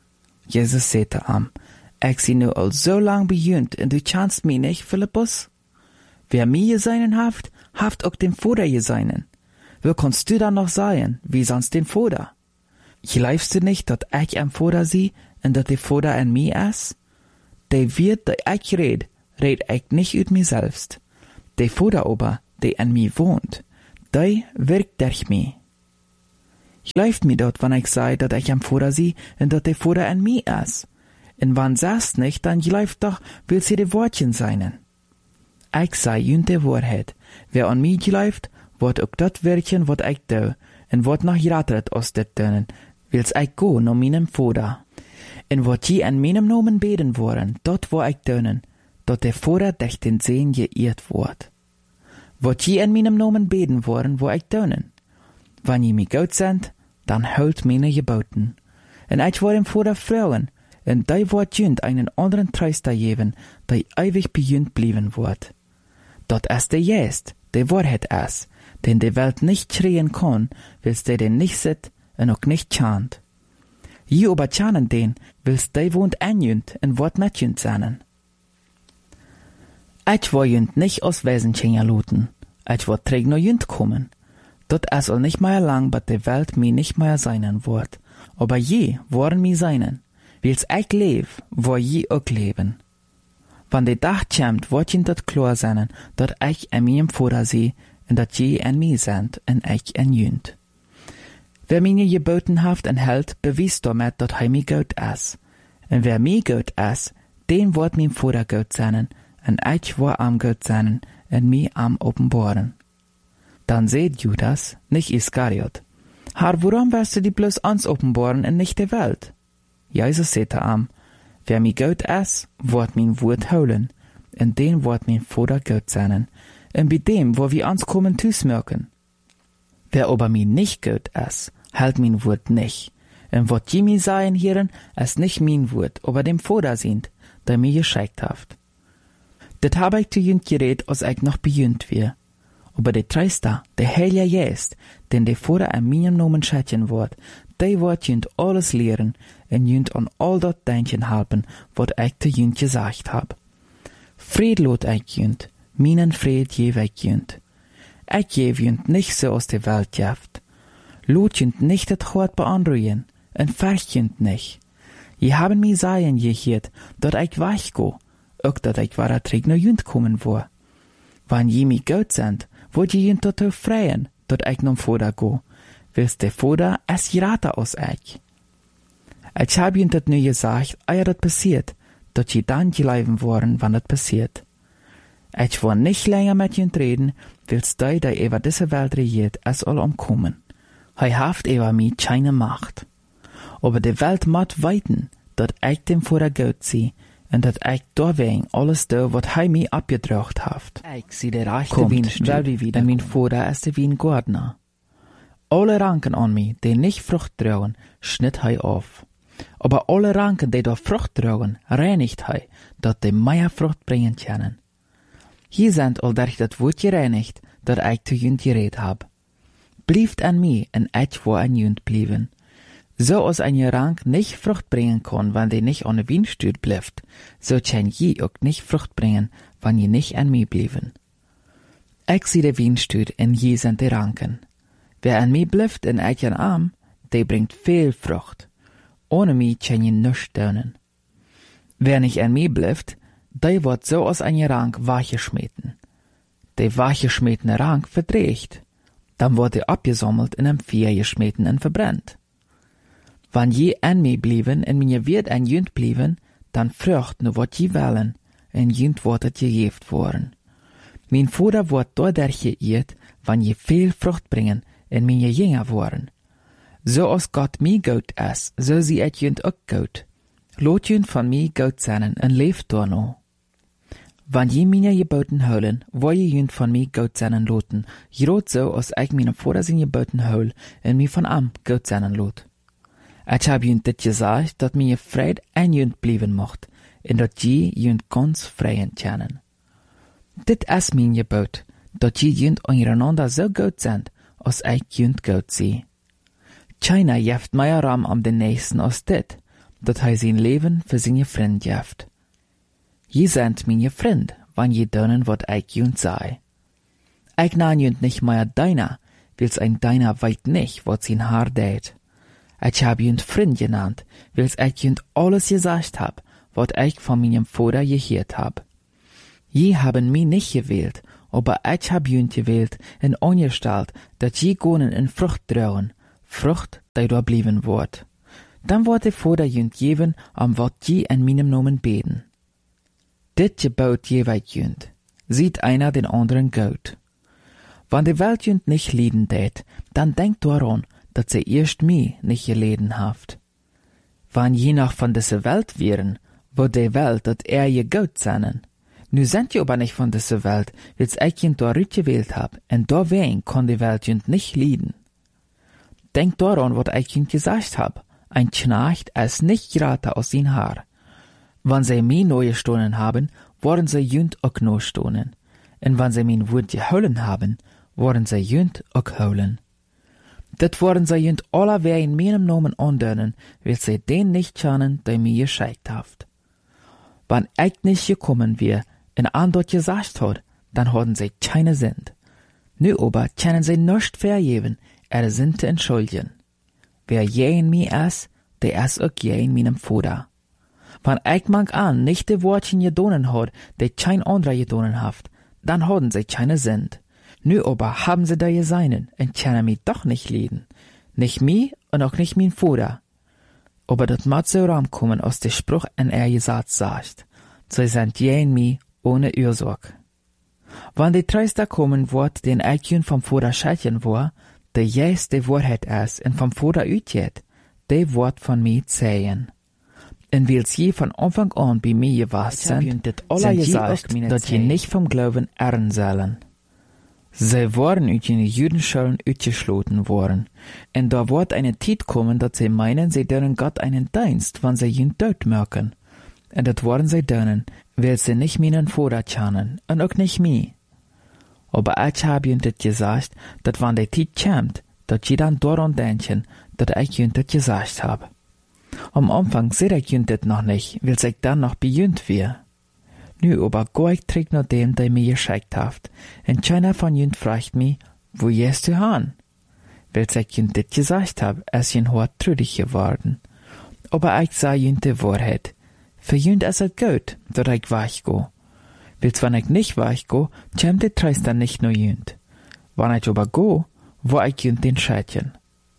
Speaker 1: Jesus sagte am, ich sie nu all so lang bejünt und du chanst mi nicht, Philippus? Wer mi je seinen haft, haft auch den Vater je seinen. Wo kannst du dann noch sein, wie sonst den Vater? Glaubst du nicht, dat ich am Vater sie und dat der Vater an mi ist? De wird, de ich red, red ich nicht ut mir selbst. De Vater aber, die in mir wohnt, die wirkt durch mich. Gelooft mir dort, wann ich sei, dat ich am Vater sie und dat der Vater in mir ist. Und wann sagst nicht, dann gelooft doch, will sie die Wortchen seinen. Ich sei jünt die Wahrheit. Wer an mich gelooft, wird auch dat wirken, wat ich do, und wird noch ratret aus det tönen, wils ich go no meinem Vater. Und wat je an meinem Namen beten wollen, dort wo ich tönen, dat der Vater durch den Sehen geirrt wird. Wat je an meinem Namen beten wollen, wo ich tönen. Wann je mich gut sind, dann holt meine Geboten. Und ich will dem Vater fragen, und die wird jünd einen anderen Tröster geben, der ewig bejünd blieben wird. Dort ist der Geist, der Wahrheit ist, den die Welt nicht schreien kann, willst der den nicht sieht und auch nicht chant. Je aber chanen den, willst der wohnt einjünd und wird nicht jünd sein. Ich will jünd nicht aus Wesenchen luten, ich will träg no jünd kommen. Dort es soll nicht mehr lang, bat die Welt mir nicht mehr seinen wird, aber je wollen mir seinen, wils ich leb, wo je auch leben. Wann der Tag kommt, wird jünd dat klar sein, dat ich in meinem Vater sehe, und dat je in mir sind, und ich in jünd. Wer mir geboten haft und hält, bewies damit, dat he mir gut ist. Und wer mir gut ist, den wird mein Vater gut sein, und ich wird am gut sein, und mir am offenbaren. Dann seht Judas, nicht Iskariot. Herr, warum wirst du die bloß uns offenbaren und nicht der Welt? Jesus sagte am, wer mir gut ist, wird mein Wort holen, und den wird mein Vater gut sein, und bei dem, wo wir uns kommen, zusmerken. Wer aber mir nicht gut ist, hält mein Wort nicht, und wird je mir sein, hieren, ist nicht mein Wort, aber dem Vater sind, der mir geschickt hat. Das habe ich zu jünd geredet, als ich noch bejünd wir. Aber der Tröster, der Heilige Geist, den der Vater an meinem Namen schätzen wird, der wird jünd alles lehren und jünd an all dat denken helfen, wat ich zu jünd gesagt hab. Fried lot ich jünd, meinen Fried geb ich jünd. Ich geb jünd nicht so aus der Welt jaft. Lot jünd nicht das Hort beanruhen, und ferch jünd nicht. Je haben mir sagen gehört, dat ich weich go, auch dat ich war träg no jünd kommen wo. Wann je mi gut sind, wollt je jünd dazu freien, dat ich nom Vater go, willst der Vater es gerate aus ich. Ich hab jünd dat nu gesagt, eer dat passiert, dat je dann geleiben worden, wann dat passiert. Ich will nicht länger mit jünd reden, willst du, der über diese Welt regiert, es all umkommen. Hei haft über mi keine Macht. Aber die Welt mat weiten, dat ich dem Vater gut sie, und dat ich deswegen alles do, wat hei mi abgedrocht haft. Ich sie der rechte Wienstück, und mein Vater ist der Wiengardner. Alle Ranken an mi, die nicht Frucht tragen, schnitt hei auf. Aber alle Ranken, die da Frucht tragen, reinigt hei, dat die mehr Frucht bringen können. Hier sind all durch dat Wort gereinigt, dat ich zu jünd geredet hab. Blieft an mi, en ich wo an jünd blieben. So als ein Rank nicht Frucht bringen kann, wenn die nicht an der Wienstüt bleibt, so kann je auch nicht Frucht bringen, wenn je nicht an mi blieben. Ich sehe der Wienstüt, en je sind die Ranken. Wer an mi bleibt en ich an Arm, der bringt viel Frucht. Ohne mi kann je nichts tun. Wer nicht an mi bleibt, der wird so aus ein Rank wachgeschmeten. Der wachgeschmetene Rank verdreht. Dann wird er abgesammelt in einem Vier geschmeten und verbrennt. Wann je an mi blieben en mir wird ein jünd blieben, dann frucht nur wat je wollen, en jünd wird het gegeft worden. Mein Vater wird dadurch geirrt, wann je viel Frucht bringen en mir jünger worden. So als Gott mi gut ist, so sie et jünd auch gut. Lot jünd von mi gut sein en leeft door no. Wann je meine Geboten holen, wo je jünd von mi gut sein loten, grot so als ich meine Vater sin Geboten hol en mi von am gut sein lot. Ich hab jünd dit gesagt, dat mir Fried ein jünd blieben mocht, en dat je jünd ganz freien können. Dit is mein Gebot, dat je jünd untereinander so gut sind, als ich jünd gut sie. Keiner jeft mehr Ram am den nächsten als dit, dat hij sein Leben für seine Freund jeft. Je sind meine Freund, wann je dönen, wat ich jünd sei. Ich nan jünd nicht mehr deiner, wils ein deiner weit nicht, wat sein Haar deit. Ich hab jünd Freund genannt, wils ich jünd alles gesagt hab, wat ich von meinem Vater gehört hab. Je haben mi nicht gewählt, aber ich hab jünt gewählt en angestalt, dat je gonen in Frucht drauen, Frucht, die da blieben wordt. Dan wordt de Vader jünt geven, am wat je in meinem Namen beten. Dit gebaut je weit jünt, sieht einer den anderen gut. Wann die Welt jünt nicht lieden tät, dann denkt daran, dat sie erst mi nicht geleden haft. Wann je noch von dieser Welt wären, wo die Welt dat er je gut sennen. Nu sind je aber nicht von dieser Welt, wils ich jünt da rüt gewählt hab, en da wen kann die Welt jünt nicht lieden. Denkt daran, wat ich jünt gesagt hab, ein Knecht ist nicht gerade aus sein Haar. Wann sie mi neue Stunden haben, worden sie jünt auch no Stunden. En wann sie min Wort geholen haben, worden sie jünt auch holen. Dat worden sie jünt alle wer in meinem Namen andönen, will sie den nicht schannen, der mir geschickt haft. Wann ich nicht gekommen wär, en andert gesagt hat, dann haben sie keine Sinn. Nu aber können sie nicht vergeben, er sind zu entschuldigen. Wer je in mir ist, der ist auch je in meinem Vater. Wann ich mag an nicht die Wortchen gedonen hat, die kein anderer gedonen haft, dann haben sie keine Sinn. Nu aber haben sie da geseinen und können mich doch nicht leiden. Nicht mi und auch nicht mein Vater. Aber dat mat so rankommen aus der Spruch en er gesagt sagt, sie sind je in mi ohne Ursorg. Wann die Tröster kommen wird, den ich vom Vater schätzen war, der jes de Wahrheit ist und vom Vater utgeht, der wird von mir zählen. Und wils je von Anfang an bei mir gewesen sind, sind gesagt, dass je nicht vom Glauben ehren sollen. Sie waren uit in die Judenschulen uitgesloten worden. Und da wird eine Zeit kommen, dass sie meinen, sie dürfen Gott einen Dienst, wann sie ihn dort merken. Und das worden sie dürfen, weil sie nicht meinen Vater kennen, und auch nicht mich. Aber ich habe ihnen das gesagt, dass wann die Zeit kommt, dass sie dann daran denken, dass ich ihnen das gesagt habe. Am Anfang sehe ich ihnen das noch nicht, weil ich dann noch bei ihnen wäre. Nu aber geh ich träg nach dem, der mir geschickt haft, und keiner von ihnen fragt mich, wo gehst du hin? Weil ich ihnen das gesagt hab, ist ihnen hart trüdig geworden. Aber ich sah ihnen die Wahrheit. Für ihnen ist es gut, dass ich weichgeh. Weil wenn ich nicht weichgeh, kommt die Tröster nicht nur ihnen. Wenn ich aber geh, wo ich ihnen den Schädchen.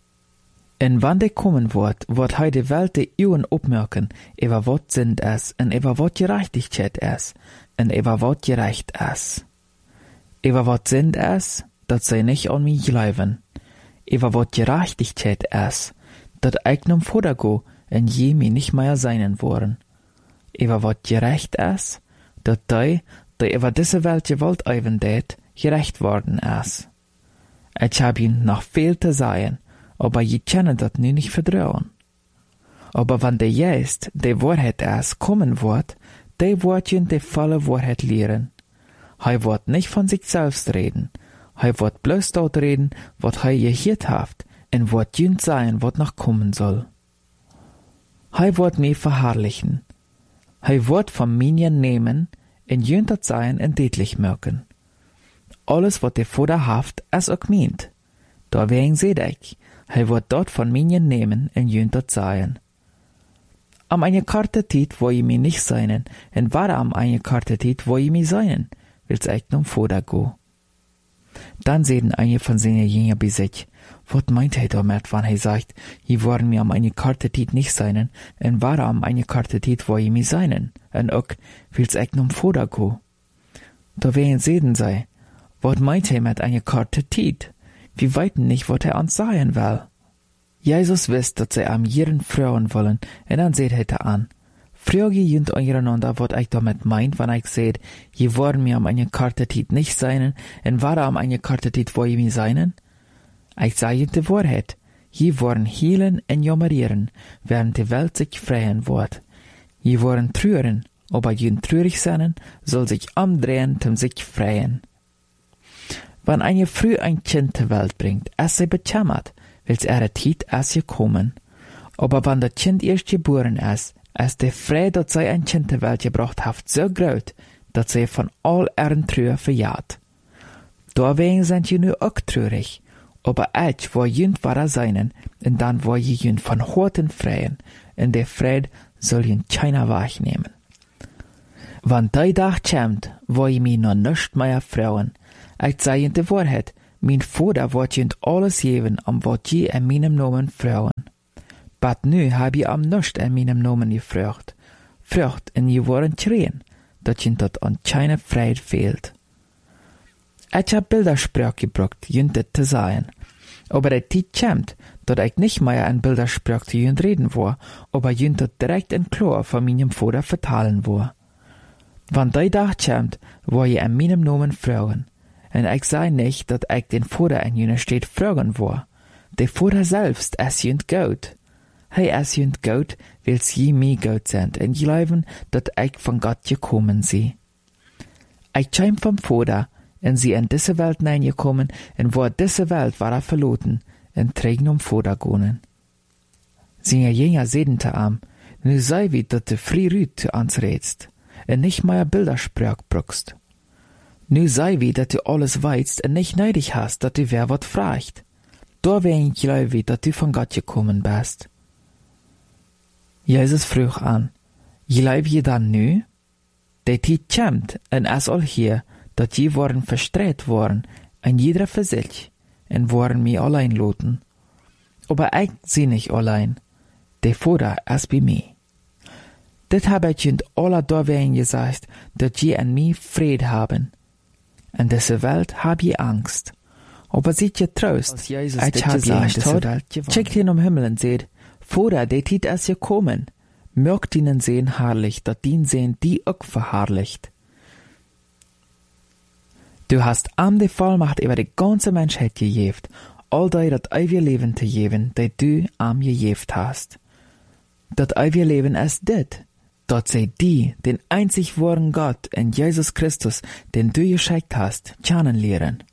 Speaker 1: Und wann der kommen wird, wird he die Welt die Uhren aufmerken, über wat sind es, und über wat Gerechtigkeit es, und über wat gerecht es. Über wat sind es, dat sie nicht an mich glauben. Über wat Gerechtigkeit es, dat ich nun Vater go, und je mir nicht mehr seinen wollen. Über wat gerecht es, dat die, die über diese Welt gewollt eiven det, gerecht worden es. Ich hab ihnen noch viel zu sagen, aber je können dat nu nicht vertrauen. Aber wenn der Geist, der Wahrheit erst kommen wird, der wird ihn die volle Wahrheit lehren. Er wird nicht von sich selbst reden. Er wird bloß dort reden, was er gehört hat, und wird ihn sein, was noch kommen soll. Er wird mich verherrlichen. Er wird von mir nehmen, und ihn dort sein und deutlich merken. Alles, was der Vater hat, ist auch meint. Deswegen seht ich, er wird dort von mir nehmen und ihn dort sein. Am eine karte Zeit, wo ich mich nicht seinen, und war am eine karte Zeit, wo ich mich seinen, will's ich nun Vater go. Dann sehen eine von seinen Jüngern bei sich, was meint er damit, wenn er sagt, ich wollen mir am eine karte Zeit nicht seinen, und war am eine karte Zeit, wo ich mich seinen, und auch will's ich nun Vater go. Da werden sehen sei, was meint er mit eine karte Zeit? Wir weiten nicht, was er uns sagen will. Jesus wisst, dass sie am jeden Frauen wollen, und dann seht er an. Frage jünt untereinander, was ich damit meint, wenn ich seht, je wollen mir am eine Karte Tit nicht seinen, und war am eine Karte Tit, wo ich mich seinen? Ich sage jünt die Wahrheit. Je wollen healen und jammerieren, während die Welt sich freien wird. Je wollen trüren, aber jünt trürig sein, soll sich umdrehen, um sich freien. Wenn eine früh ein Kind zur Welt bringt, ist sie bekämmert, weil es ihre Zeit ist gekommen. Aber wenn das Kind erst geboren ist, ist die Freude, dass sie ein Kind zur Welt gebracht hat, so groß, dass sie von all ihren Trüben verjagt. Deswegen sind sie nur auch traurig. Aber ich will jünd wahrer sein, und dann will ich jünd von Horten freien, und der Freude soll jünd keiner wahrnehmen. Wenn der Tag kommt, wo ich mich noch nicht mehr freuen, Ik zei je de waarheid, mijn vader wordt je alles geven om wat je in mijn naam vragen. Maar nu heb je am niets in mijn naam gevraagd. Vraagt en je worden schreien, dat je tot anscheinend vrijheid fehlt. Ik heb Bildersprache gebruikt, je dit te zeggen. Aber die tijd komt, dat ik niet meer in Bildersprache te je reden wil, aber je dat direct en klar van mijn vader vertalen wil. Want die dag komt, wil je in mijn naam vragen. En ik zei niet dat ik den vader in je steed vragen wil. De vader selbst is je goed. Hij is je goed, wils je mij goed zijn en geloven dat ik van God gekomen zie. Ik kwam vom vader, en sie in diese Welt hineingekommen, en wo diese Welt war er verloten, en trägen um Vater gonen. Sie jener seden te am, nu sei wie dat de free rüt te ans redst, en nicht mehr Bildersprach brückst. Nu sei wie dat du alles weißt, en nicht neidig hast, dat du wer wat fragt. Da wär ich glaube, dat du von Gott gekommen bist. Jesus frug an, glaub je dan nu? De tijd komt, en es al hier, dat je worden verstreit worden, en jeder für sich, en worden mij allein loten. Aber ich sie nicht allein, der Vater ist bei mir. Dit habe ich in aller Dorwein gesagt, dat je en mij Fried haben. In diese Welt hab je Angst. Aber seht je Trost, ich hab je gesagt, checkt hin um Himmel und seht, Vater, der Tid ist gekommen, mögt ihnen sehen herrlich, dat dien sehen die auch verherrlicht. Du hast am die Vollmacht über die ganze Menschheit gegeben, all die dat ewige Leben te geben, die du am gegeben hast. Dat ewige Leben ist dit, dat sei die, den einzig wahren Gott in Jesus Christus, den du geschickt hast, kennenlernen.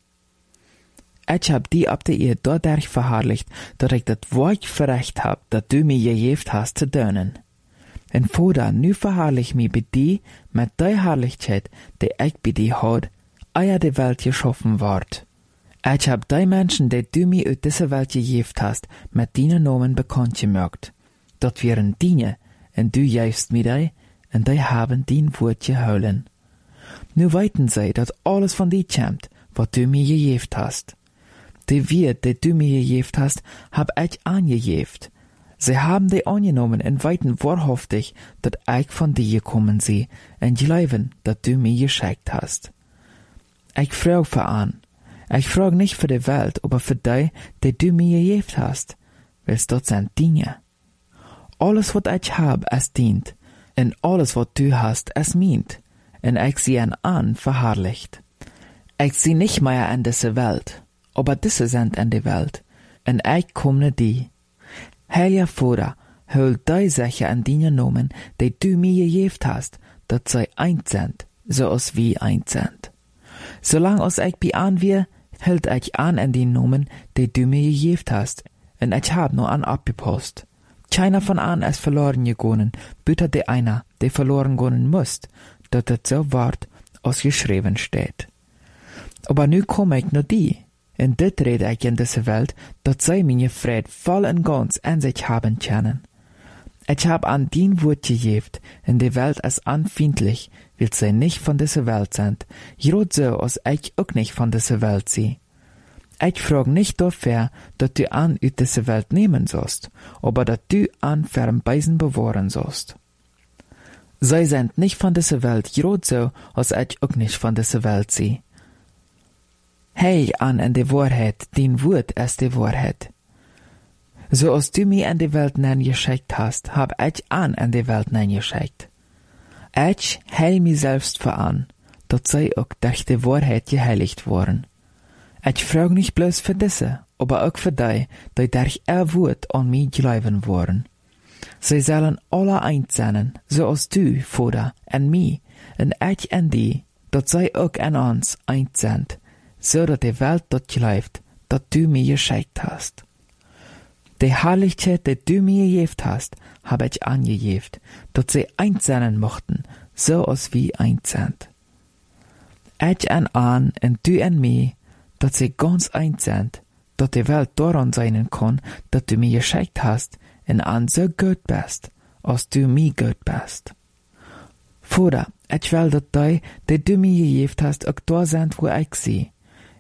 Speaker 1: Ich hab die ab der Erde dadurch verherrlicht, dat ich dat Wort verrecht hab, dat du mir gegeben hast zu dienen. En Vater, nu verherrlich mich bei dir mit der Herrlichkeit, die ich bei dir hat, eer die Welt geschaffen ward. Ich hab die Menschen, die du mir aus dieser Welt gegeben hast, mit deinen Namen bekannt gemacht. Dat wären deine, und du gibst mir die, und die haben dein Wort geholen. Nu weiten sie, dat alles von dir kommt, was du mir gegeben hast. Die Wort, die du mir gegeben hast, hab ich angegeben. Sie haben die angenommen und weiten wahrhaftig, dat ich von dir gekommen sie, und glauben, dat du mir geschickt hast. Ich frag für an. Ich frag nicht für die Welt, aber für die, die du mir gegeben hast, weil's dort sind Dinge. Alles, was ich hab, es dient, und alles, was du hast, es meint, und ich sie an verherrlicht. Ich sie nicht mehr in diese Welt, aber diese sind in die Welt, und ich komme die. Heiliger Vater, hol die Sache an deinen Namen, die du mir gegeben hast, dat sie eins sind, so als wir eins sind. Solange als ich bei an wir, hält ich an an den Namen, die du mir gegeben hast, und ich hab nur an abgepost. Keiner von an ist verloren gegangen, büter der einer, der verloren gehen muss, dat es so ward, als geschrieben steht. Aber nu komm ich nur die, und dit rede ich in diese Welt, dat sie meine Fried voll und ganz in sich haben können. Ich hab an dein Wort gegeben, und die Welt ist anfindlich, weil sie nicht von dieser Welt sind, gerade so, als ich auch nicht von dieser Welt sie. Ich frag nicht dafür, dass du an aus dieser Welt nehmen sollst, aber dass du an fern Beisen bewahren sollst. Sie sind nicht von dieser Welt, gerade so, als ich auch nicht von dieser Welt sie. Hey an in die Wahrheit, dein Wort ist die Wahrheit. So als du mich in die Welt geschickt hast, hab ich an in die Welt geschickt. Ich heil mich selbst vor an, dat sei auch durch die Wahrheit geheiligt worden. Ich frag nicht bloß für diese, aber auch für die, die durch ihr Wort an mich glauben worden. Sie sollen alle eins sein, so als du, Vater, en mich, und ich en die, dat sie auch en uns eins sind, so dat die Welt dort glaubt, dat du mir geschickt hast. Die Herrlichkeit, die du mir gegeben hast, hab ich angegeben, dat sie eins sein mochten, so als wir eins sind. Ich en an und du en mich, dat sie ganz eins sind, dat die Welt daran sein kann, dat du mir geschickt hast, und an so gut bist, als du mir gut bist. Vater, ich will, dat die, die du mir gegeben hast, auch da sind, wo ich sie.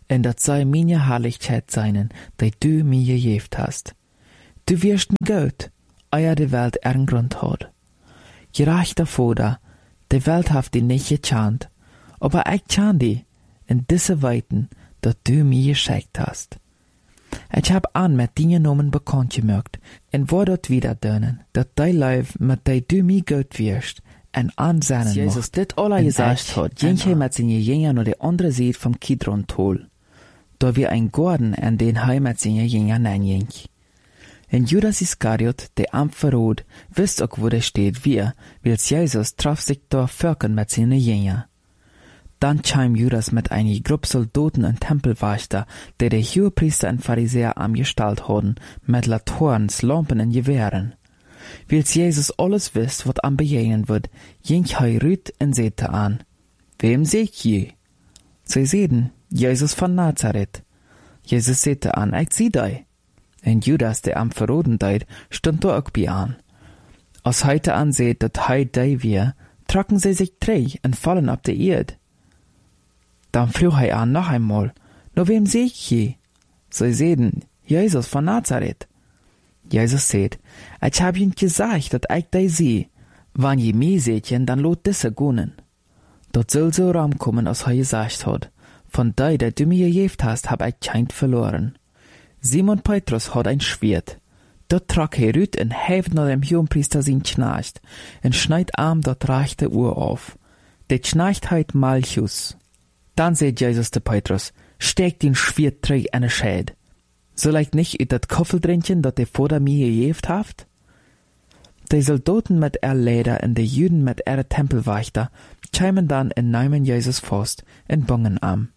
Speaker 1: En dat sei meine Herrlichkeit seinen, die du mir gegeben hast. Du wirst mir gut, euer die Welt ihren Grund hat. Gerechter Vater, die Welt haft die nicht gechannt, aber ich chan die in diese Weiten, dat du mir geschenkt hast. Ich hab an mit deinen Namen bekannt gemacht, en wo dort wieder dönen, dat dein Leib mit dei du mir gut wirst, en ansennen Jesus dit alle gesagt hat, ging hij mit seinen Jüngern nur die andere Seite vom Kidron-Tal. Da wir ein Garten, an den hij mit seinen Jüngern neinging. En Judas Iskariot, der am Verrot, wisst auch, wo der steht, wie, wils Jesus traf sich da Völkern mit seinen Jüngern. Dann kam Judas mit einer Gruppe Soldaten und Tempelwächter, der die Hohepriester und Pharisäer angestellt hatten, mit Laterns, Lampen und Gewehren. Wils Jesus alles wisst, was am begegnen wird, ging er rüt und sehte an. Wem seht je? Sie sehen, Jesus von Nazareth. Jesus sehte an, ich sieh dei. Und Judas, der am Verroden deit, stund da auch bei an. Als heute an seht, dat hei dei wir, trocken sie sich drei und fallen ab der Erde. Dann frug er an noch einmal, nur wem seh ich je? Sie sehen, Jesus von Nazareth. Jesus seht, ich hab ihnen gesagt, dat ich dei seh. Wann je mehr sehtchen, dann lot disse gunnen. Dort soll so Raum kommen, als er gesagt hat. Von dei, der du mir gegeben hast, hab ich kein verloren. Simon Petrus hat ein Schwert. Dort trag er rüt und heft nach dem Hohenpriester sein Knecht, und schneid arm dort rechte Uhr auf. Der Knecht heit Malchus. Dann seht Jesus zu Petrus, steck den Schwert träg in den Schäd. Soll ich nicht ut dat Koffeldränkchen, dat der Vater mir gegeben haft? Die Soldaten mit er Leder und die Juden mit er Tempelwächter kämen dann in nehmen Jesus fast und bungen am.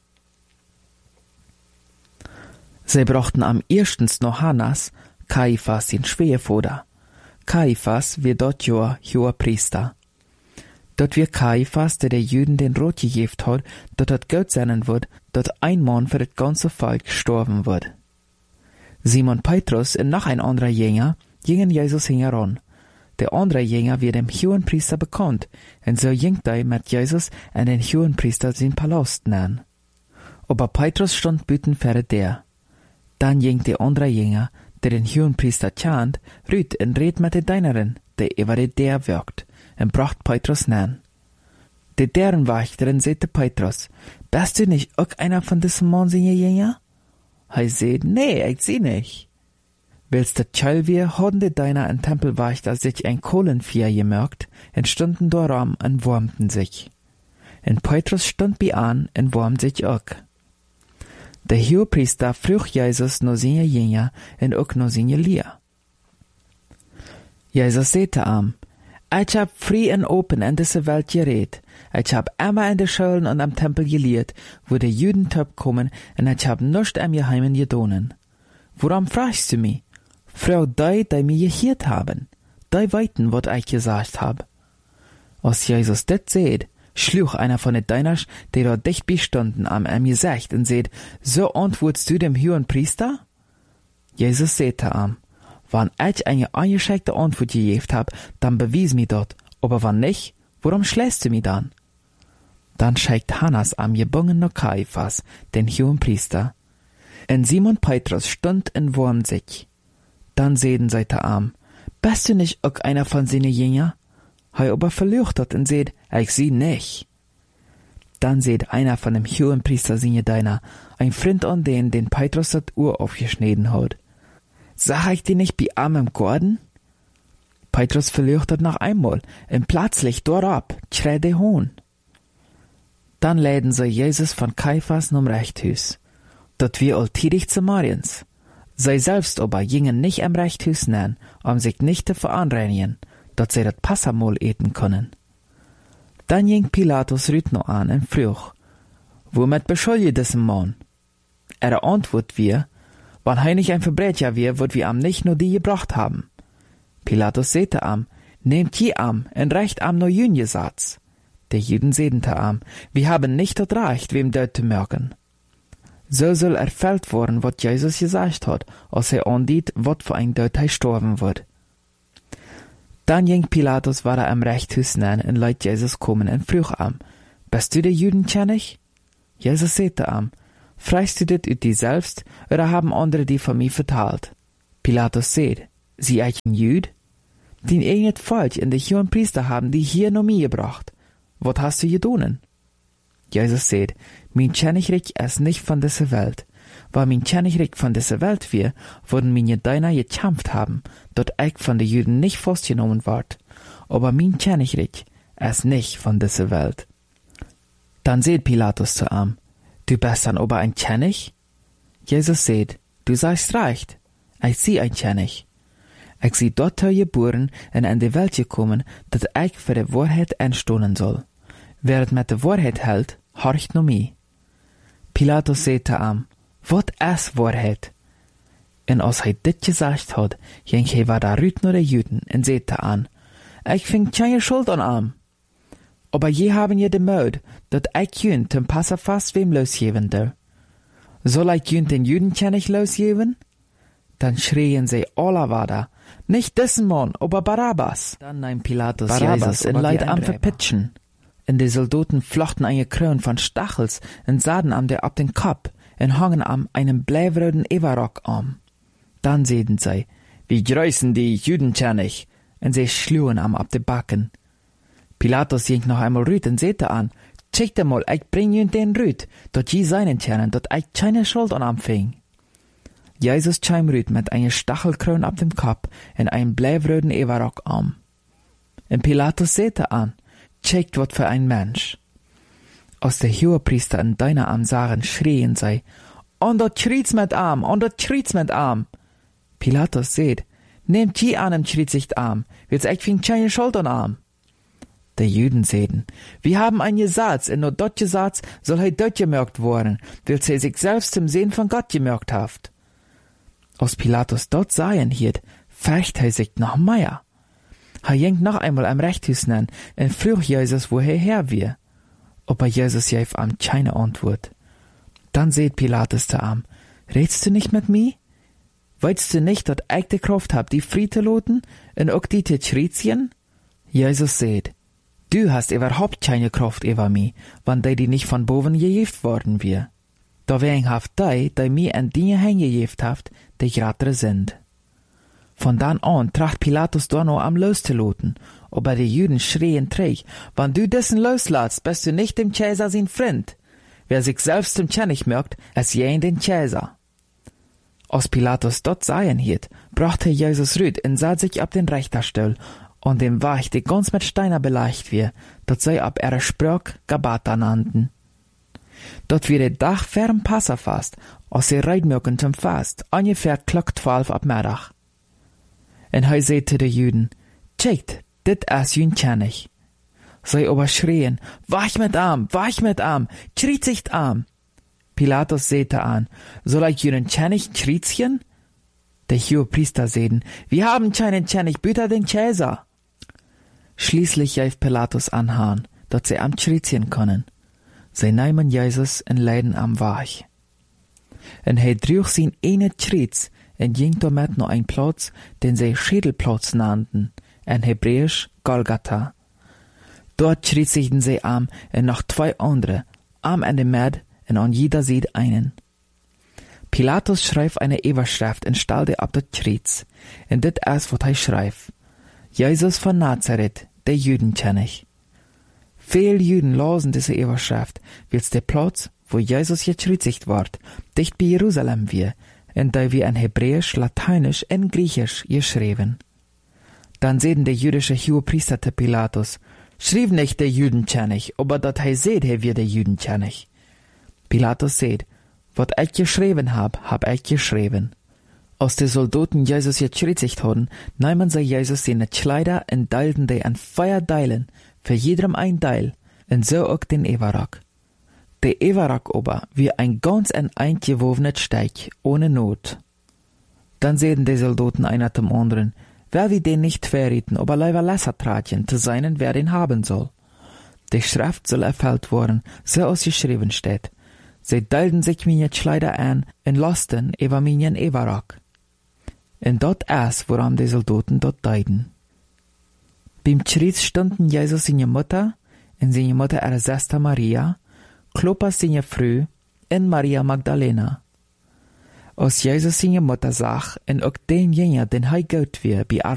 Speaker 1: Sie brachten am erstens noch Hannas, Kaiphas den Schwiegervater. Kaiphas wird dort Jahr Hohepriester. Dort wird Kaiphas, der der Juden den Rot gegeben hat, dort hat Gott sein wird, dort ein Mann für das ganze Volk gestorben wird. Simon Petrus und noch ein anderer Jünger gingen Jesus heran. Der andere Jünger wird dem Hohenpriester bekannt, und so ging er mit Jesus an den Hohenpriester sein Palast nahen. Aber Petrus stand büten für der. Dann ging der andere Jünger, der den Hohenpriester kannt, rüt und red mit der Deineren, der über der wirkt, und bracht Petrus nahen. Der deren Wächterin sagte Petrus, bist du nicht auch einer von diesem Mann seine Jünger? Er sagt, nee, ich seh nicht. Wils der Tschall wir, haben die Deiner und Tempelwächter sich ein Kohlenfeuer gemerkt, und stunden darum und wärmten sich. Und Petrus stund bei an und wärmt sich auch. Der Hohepriester frug Jesus noch seine Jünger und auch noch seine Lehr. Jesus sagte ihm, ich hab frei und open in diese Welt geredet. Ich hab immer in den Schulen und am Tempel gelehrt, wo die Juden top kommen, und ich hab nichts am Geheimen gedonen. Warum fragst du mich? Frau die, die mir gehört haben. Die weiten, wat ich gesagt hab. Als Jesus das seht, schlug einer von den Deiners, die dort dicht bestanden, am ihm gesagt und seht, so antwortest du dem Hohenpriester? Jesus sagte ihm, wenn ich eine eingeschränkte Antwort gegeben hab, dann bewies mir dort, aber wenn nicht, warum schlägst du mich dann? Dann schickt Hannas am gebungenen Kaiphas, den Hohenpriester. Und Simon Petrus stund und wärmt sich. Dann sehen sie der Arm, bist du nicht auch einer von seinen Jünger? Er aber verleuchtet und seht, ich sie nicht. Dann seht einer von dem Hohenpriester seine Deiner, ein Freund an den, den Petrus das Uhr aufgeschnitten hat. Sag ich dir nicht bei Arm im Garten? Petrus verleuchtet noch einmal, und plötzlich dort ab, schreit der Hohn. Dann läden sie Jesus von Kaiphas zum Rechthus. Dort wir alltäglich zu Mariens. Sie selbst aber gingen nicht am Rechthus nähen, um sich nicht zu veranreinigen, dass sie das Passamal eten können. Dann ging Pilatus rüt noch an und frug, womit beschuldigt diesen Mann? Er antwortet wir, wenn er nicht ein Verbrecher wir, wird wir am nicht nur die gebracht haben. Pilatus sagte am, nehmt je am, und recht am nur jünge Satz. Der Juden sedente am, wir haben nicht das Recht, wem dort zu merken. So soll erfüllt worden, was Jesus gesagt hat, als er andiet, was für ein Dort er sterben wird. Dann ging Pilatus war er am Rechthus nähen und leit Jesus kommen und frug am, bist du der Juden kennig? Jesus sagte am, Freist du dit ut die selbst, oder haben andere die von mir vertalt? Pilatus seht, sie eich ein Jüd? Den eigenet Volk in de hohen Priester haben die hier noch mir gebracht. Wat hast du gedonen? Jesus seht, mein Königreich ist nicht von dieser Welt. Weil mein Königreich von dieser Welt wir, würden meine Diener gekämpft haben, dort ich von den Juden nicht festgenommen ward. Aber mein Königreich ist nicht von dieser Welt. Dann seht Pilatus zu ihm, du bist dann aber ein König? Jesus seht, du seist recht, ich sieh ein König. Ich sieh dort geboren und in die Welt gekommen, dass ich für die Wahrheit einstehen soll. Wer es mit der Wahrheit hält, horcht nur mich. Pilatus seht zu ihm, wat ist Wahrheit? Und als er dit gesagt hat, ging er war da rüt nur der Juden und seht an, ich fing keine Schuld an ihm. Aber je haben je de Möd, dat ich jünt zum Passafast wem losgeben der. Soll ich jünt den Judenkönig losgeben? Dann schrien sie alle weiter, nicht dessen Mann, aber Barabbas. Dann nahm Pilatus Barabbas in Leid am verpitschen. Und die Soldaten flochten eine Krone von Stachels und sahen am der ab den Kopf und hangen am einen bleiwröden Everrock am. Dann sehen sie, wie grüßen die Judenkönig, und sie schlugen am ab die Backen. Pilatus ging noch einmal rüt und sehte an, check dir mal, ich bring ihn den rüt, dort je seinen Tjernen, dort ich keine Schuld an am fing. Jesus kam rüt mit einer Stachelkrone ab dem Kopf und einem bleiwröden Everrock am. Und Pilatus sehte an, checkt wat für ein Mensch. Als der Hohepriester und Diener am sahen, schrien sie, und dort schriet's mit Arm, und dort schriet's mit Arm. Pilatus seht, nehmt je an im schriet sich Arm, wird's echt fing keine Schuld an Arm. Der Juden sehten, wir haben ein Gesetz, und nur dort Gesetz soll er dort gemerkt worden, weil er sich selbst zum Sehen von Gott gemerkt haft. Als Pilatus dort seien hielt, fecht er sich noch mehr. Er ging noch einmal am Rechthaus nen und frug Jesus, wo er her wir. Aber Jesus gab ihm keine Antwort. Dann seht Pilatus zu ihm, redst du nicht mit mir? Weißt du nicht, dass ich die Kraft hab, die Friede loten und auch die zu schriezien? Jesus seht, du hast überhaupt keine Kraft über mich, wenn die nicht von boven gejeft worden wir. Da wegen haft die, die mir an Dinge hingejeft haft, die gratere sind. Von dann an tracht Pilatus da noch am loszuloten, aber die Juden schrien träg, wenn du dessen loslässt, bist du nicht dem Cäsar sein Freund. Wer sich selbst zum König merkt, es jen den Cäsar. Als Pilatus dort seien hielt, brachte Jesus rüt und sah sich ab den Richterstuhl, und dem war ich die ganz mit Steiner beleicht wir, dat sei ab ihrer Sprach Gabata nannten. Dort wie der Dach fern Passafast, als sie reitmöken zum Fast, ungefähr klock zwölf ab Mittag. Und er sagte de Juden, checkt, dit is jün König. Sie aber schrien, wach mit Arm, wach mit Arm, schriet sich Arm. Pilatus säte an, soll ich jünen König schriezchen? Der Hohepriester säden, wir haben keinen König, bitte den Cäsar. Schließlich gab Pilatus anhahn, dass sie am schriezchen können. Sie nahmen Jesus und leiden am Wach. Und er drüch sin eine Schriez und ging damit noch ein Platz, den sie Schädelplatz nannten, in Hebräisch Golgatha. Dort schriezigten sie am und noch zwei andere, am in der Mitte und an jeder Seite einen. Pilatus schreibt eine Überschrift und stellte ab der Schriez, und dit ist, was er schreibt. Jesus von Nazareth, der Judenkönig. Viele Juden lasen diese Überschrift, weil der Platz, wo Jesus geschriezigt ward, dicht bei Jerusalem wir, und da wir in Hebräisch, Lateinisch und Griechisch geschrieben. Dann sehen der jüdische Hohepriester zu Pilatus, schrieb nicht der Judenkönig, aber dat er seht, er wird der Judenkönig. Pilatus seht, wat ich geschrieben hab, hab ich geschrieben. Als die Soldaten Jesus gekreuzigt hatten, nahmen sie Jesus seine Kleider und teilten die an vier Teilen, für jedem ein Teil, und so auch den Everrock. Der Everrock aber wie ein ganz ein eingewobenes Steig, ohne Not. Dann sehen die Soldaten einer zum anderen, wer wir den nicht verrieten, aber leider lesser traten, zu seinen, wer den haben soll. Die Schrift soll erfüllt worden, so als geschrieben steht. Sie teilten sich meine Kleider an und lasten über meinen Everrock. Und dort ist, woran die Soldaten dort teilten. Beim Schriez standen Jesus seine Mutter und seine Mutter ihre Schwester Maria, Klopas seine Frau en Maria Magdalena. Als Jesus seine Mutter zag en ook den jongen den hij goud weer bij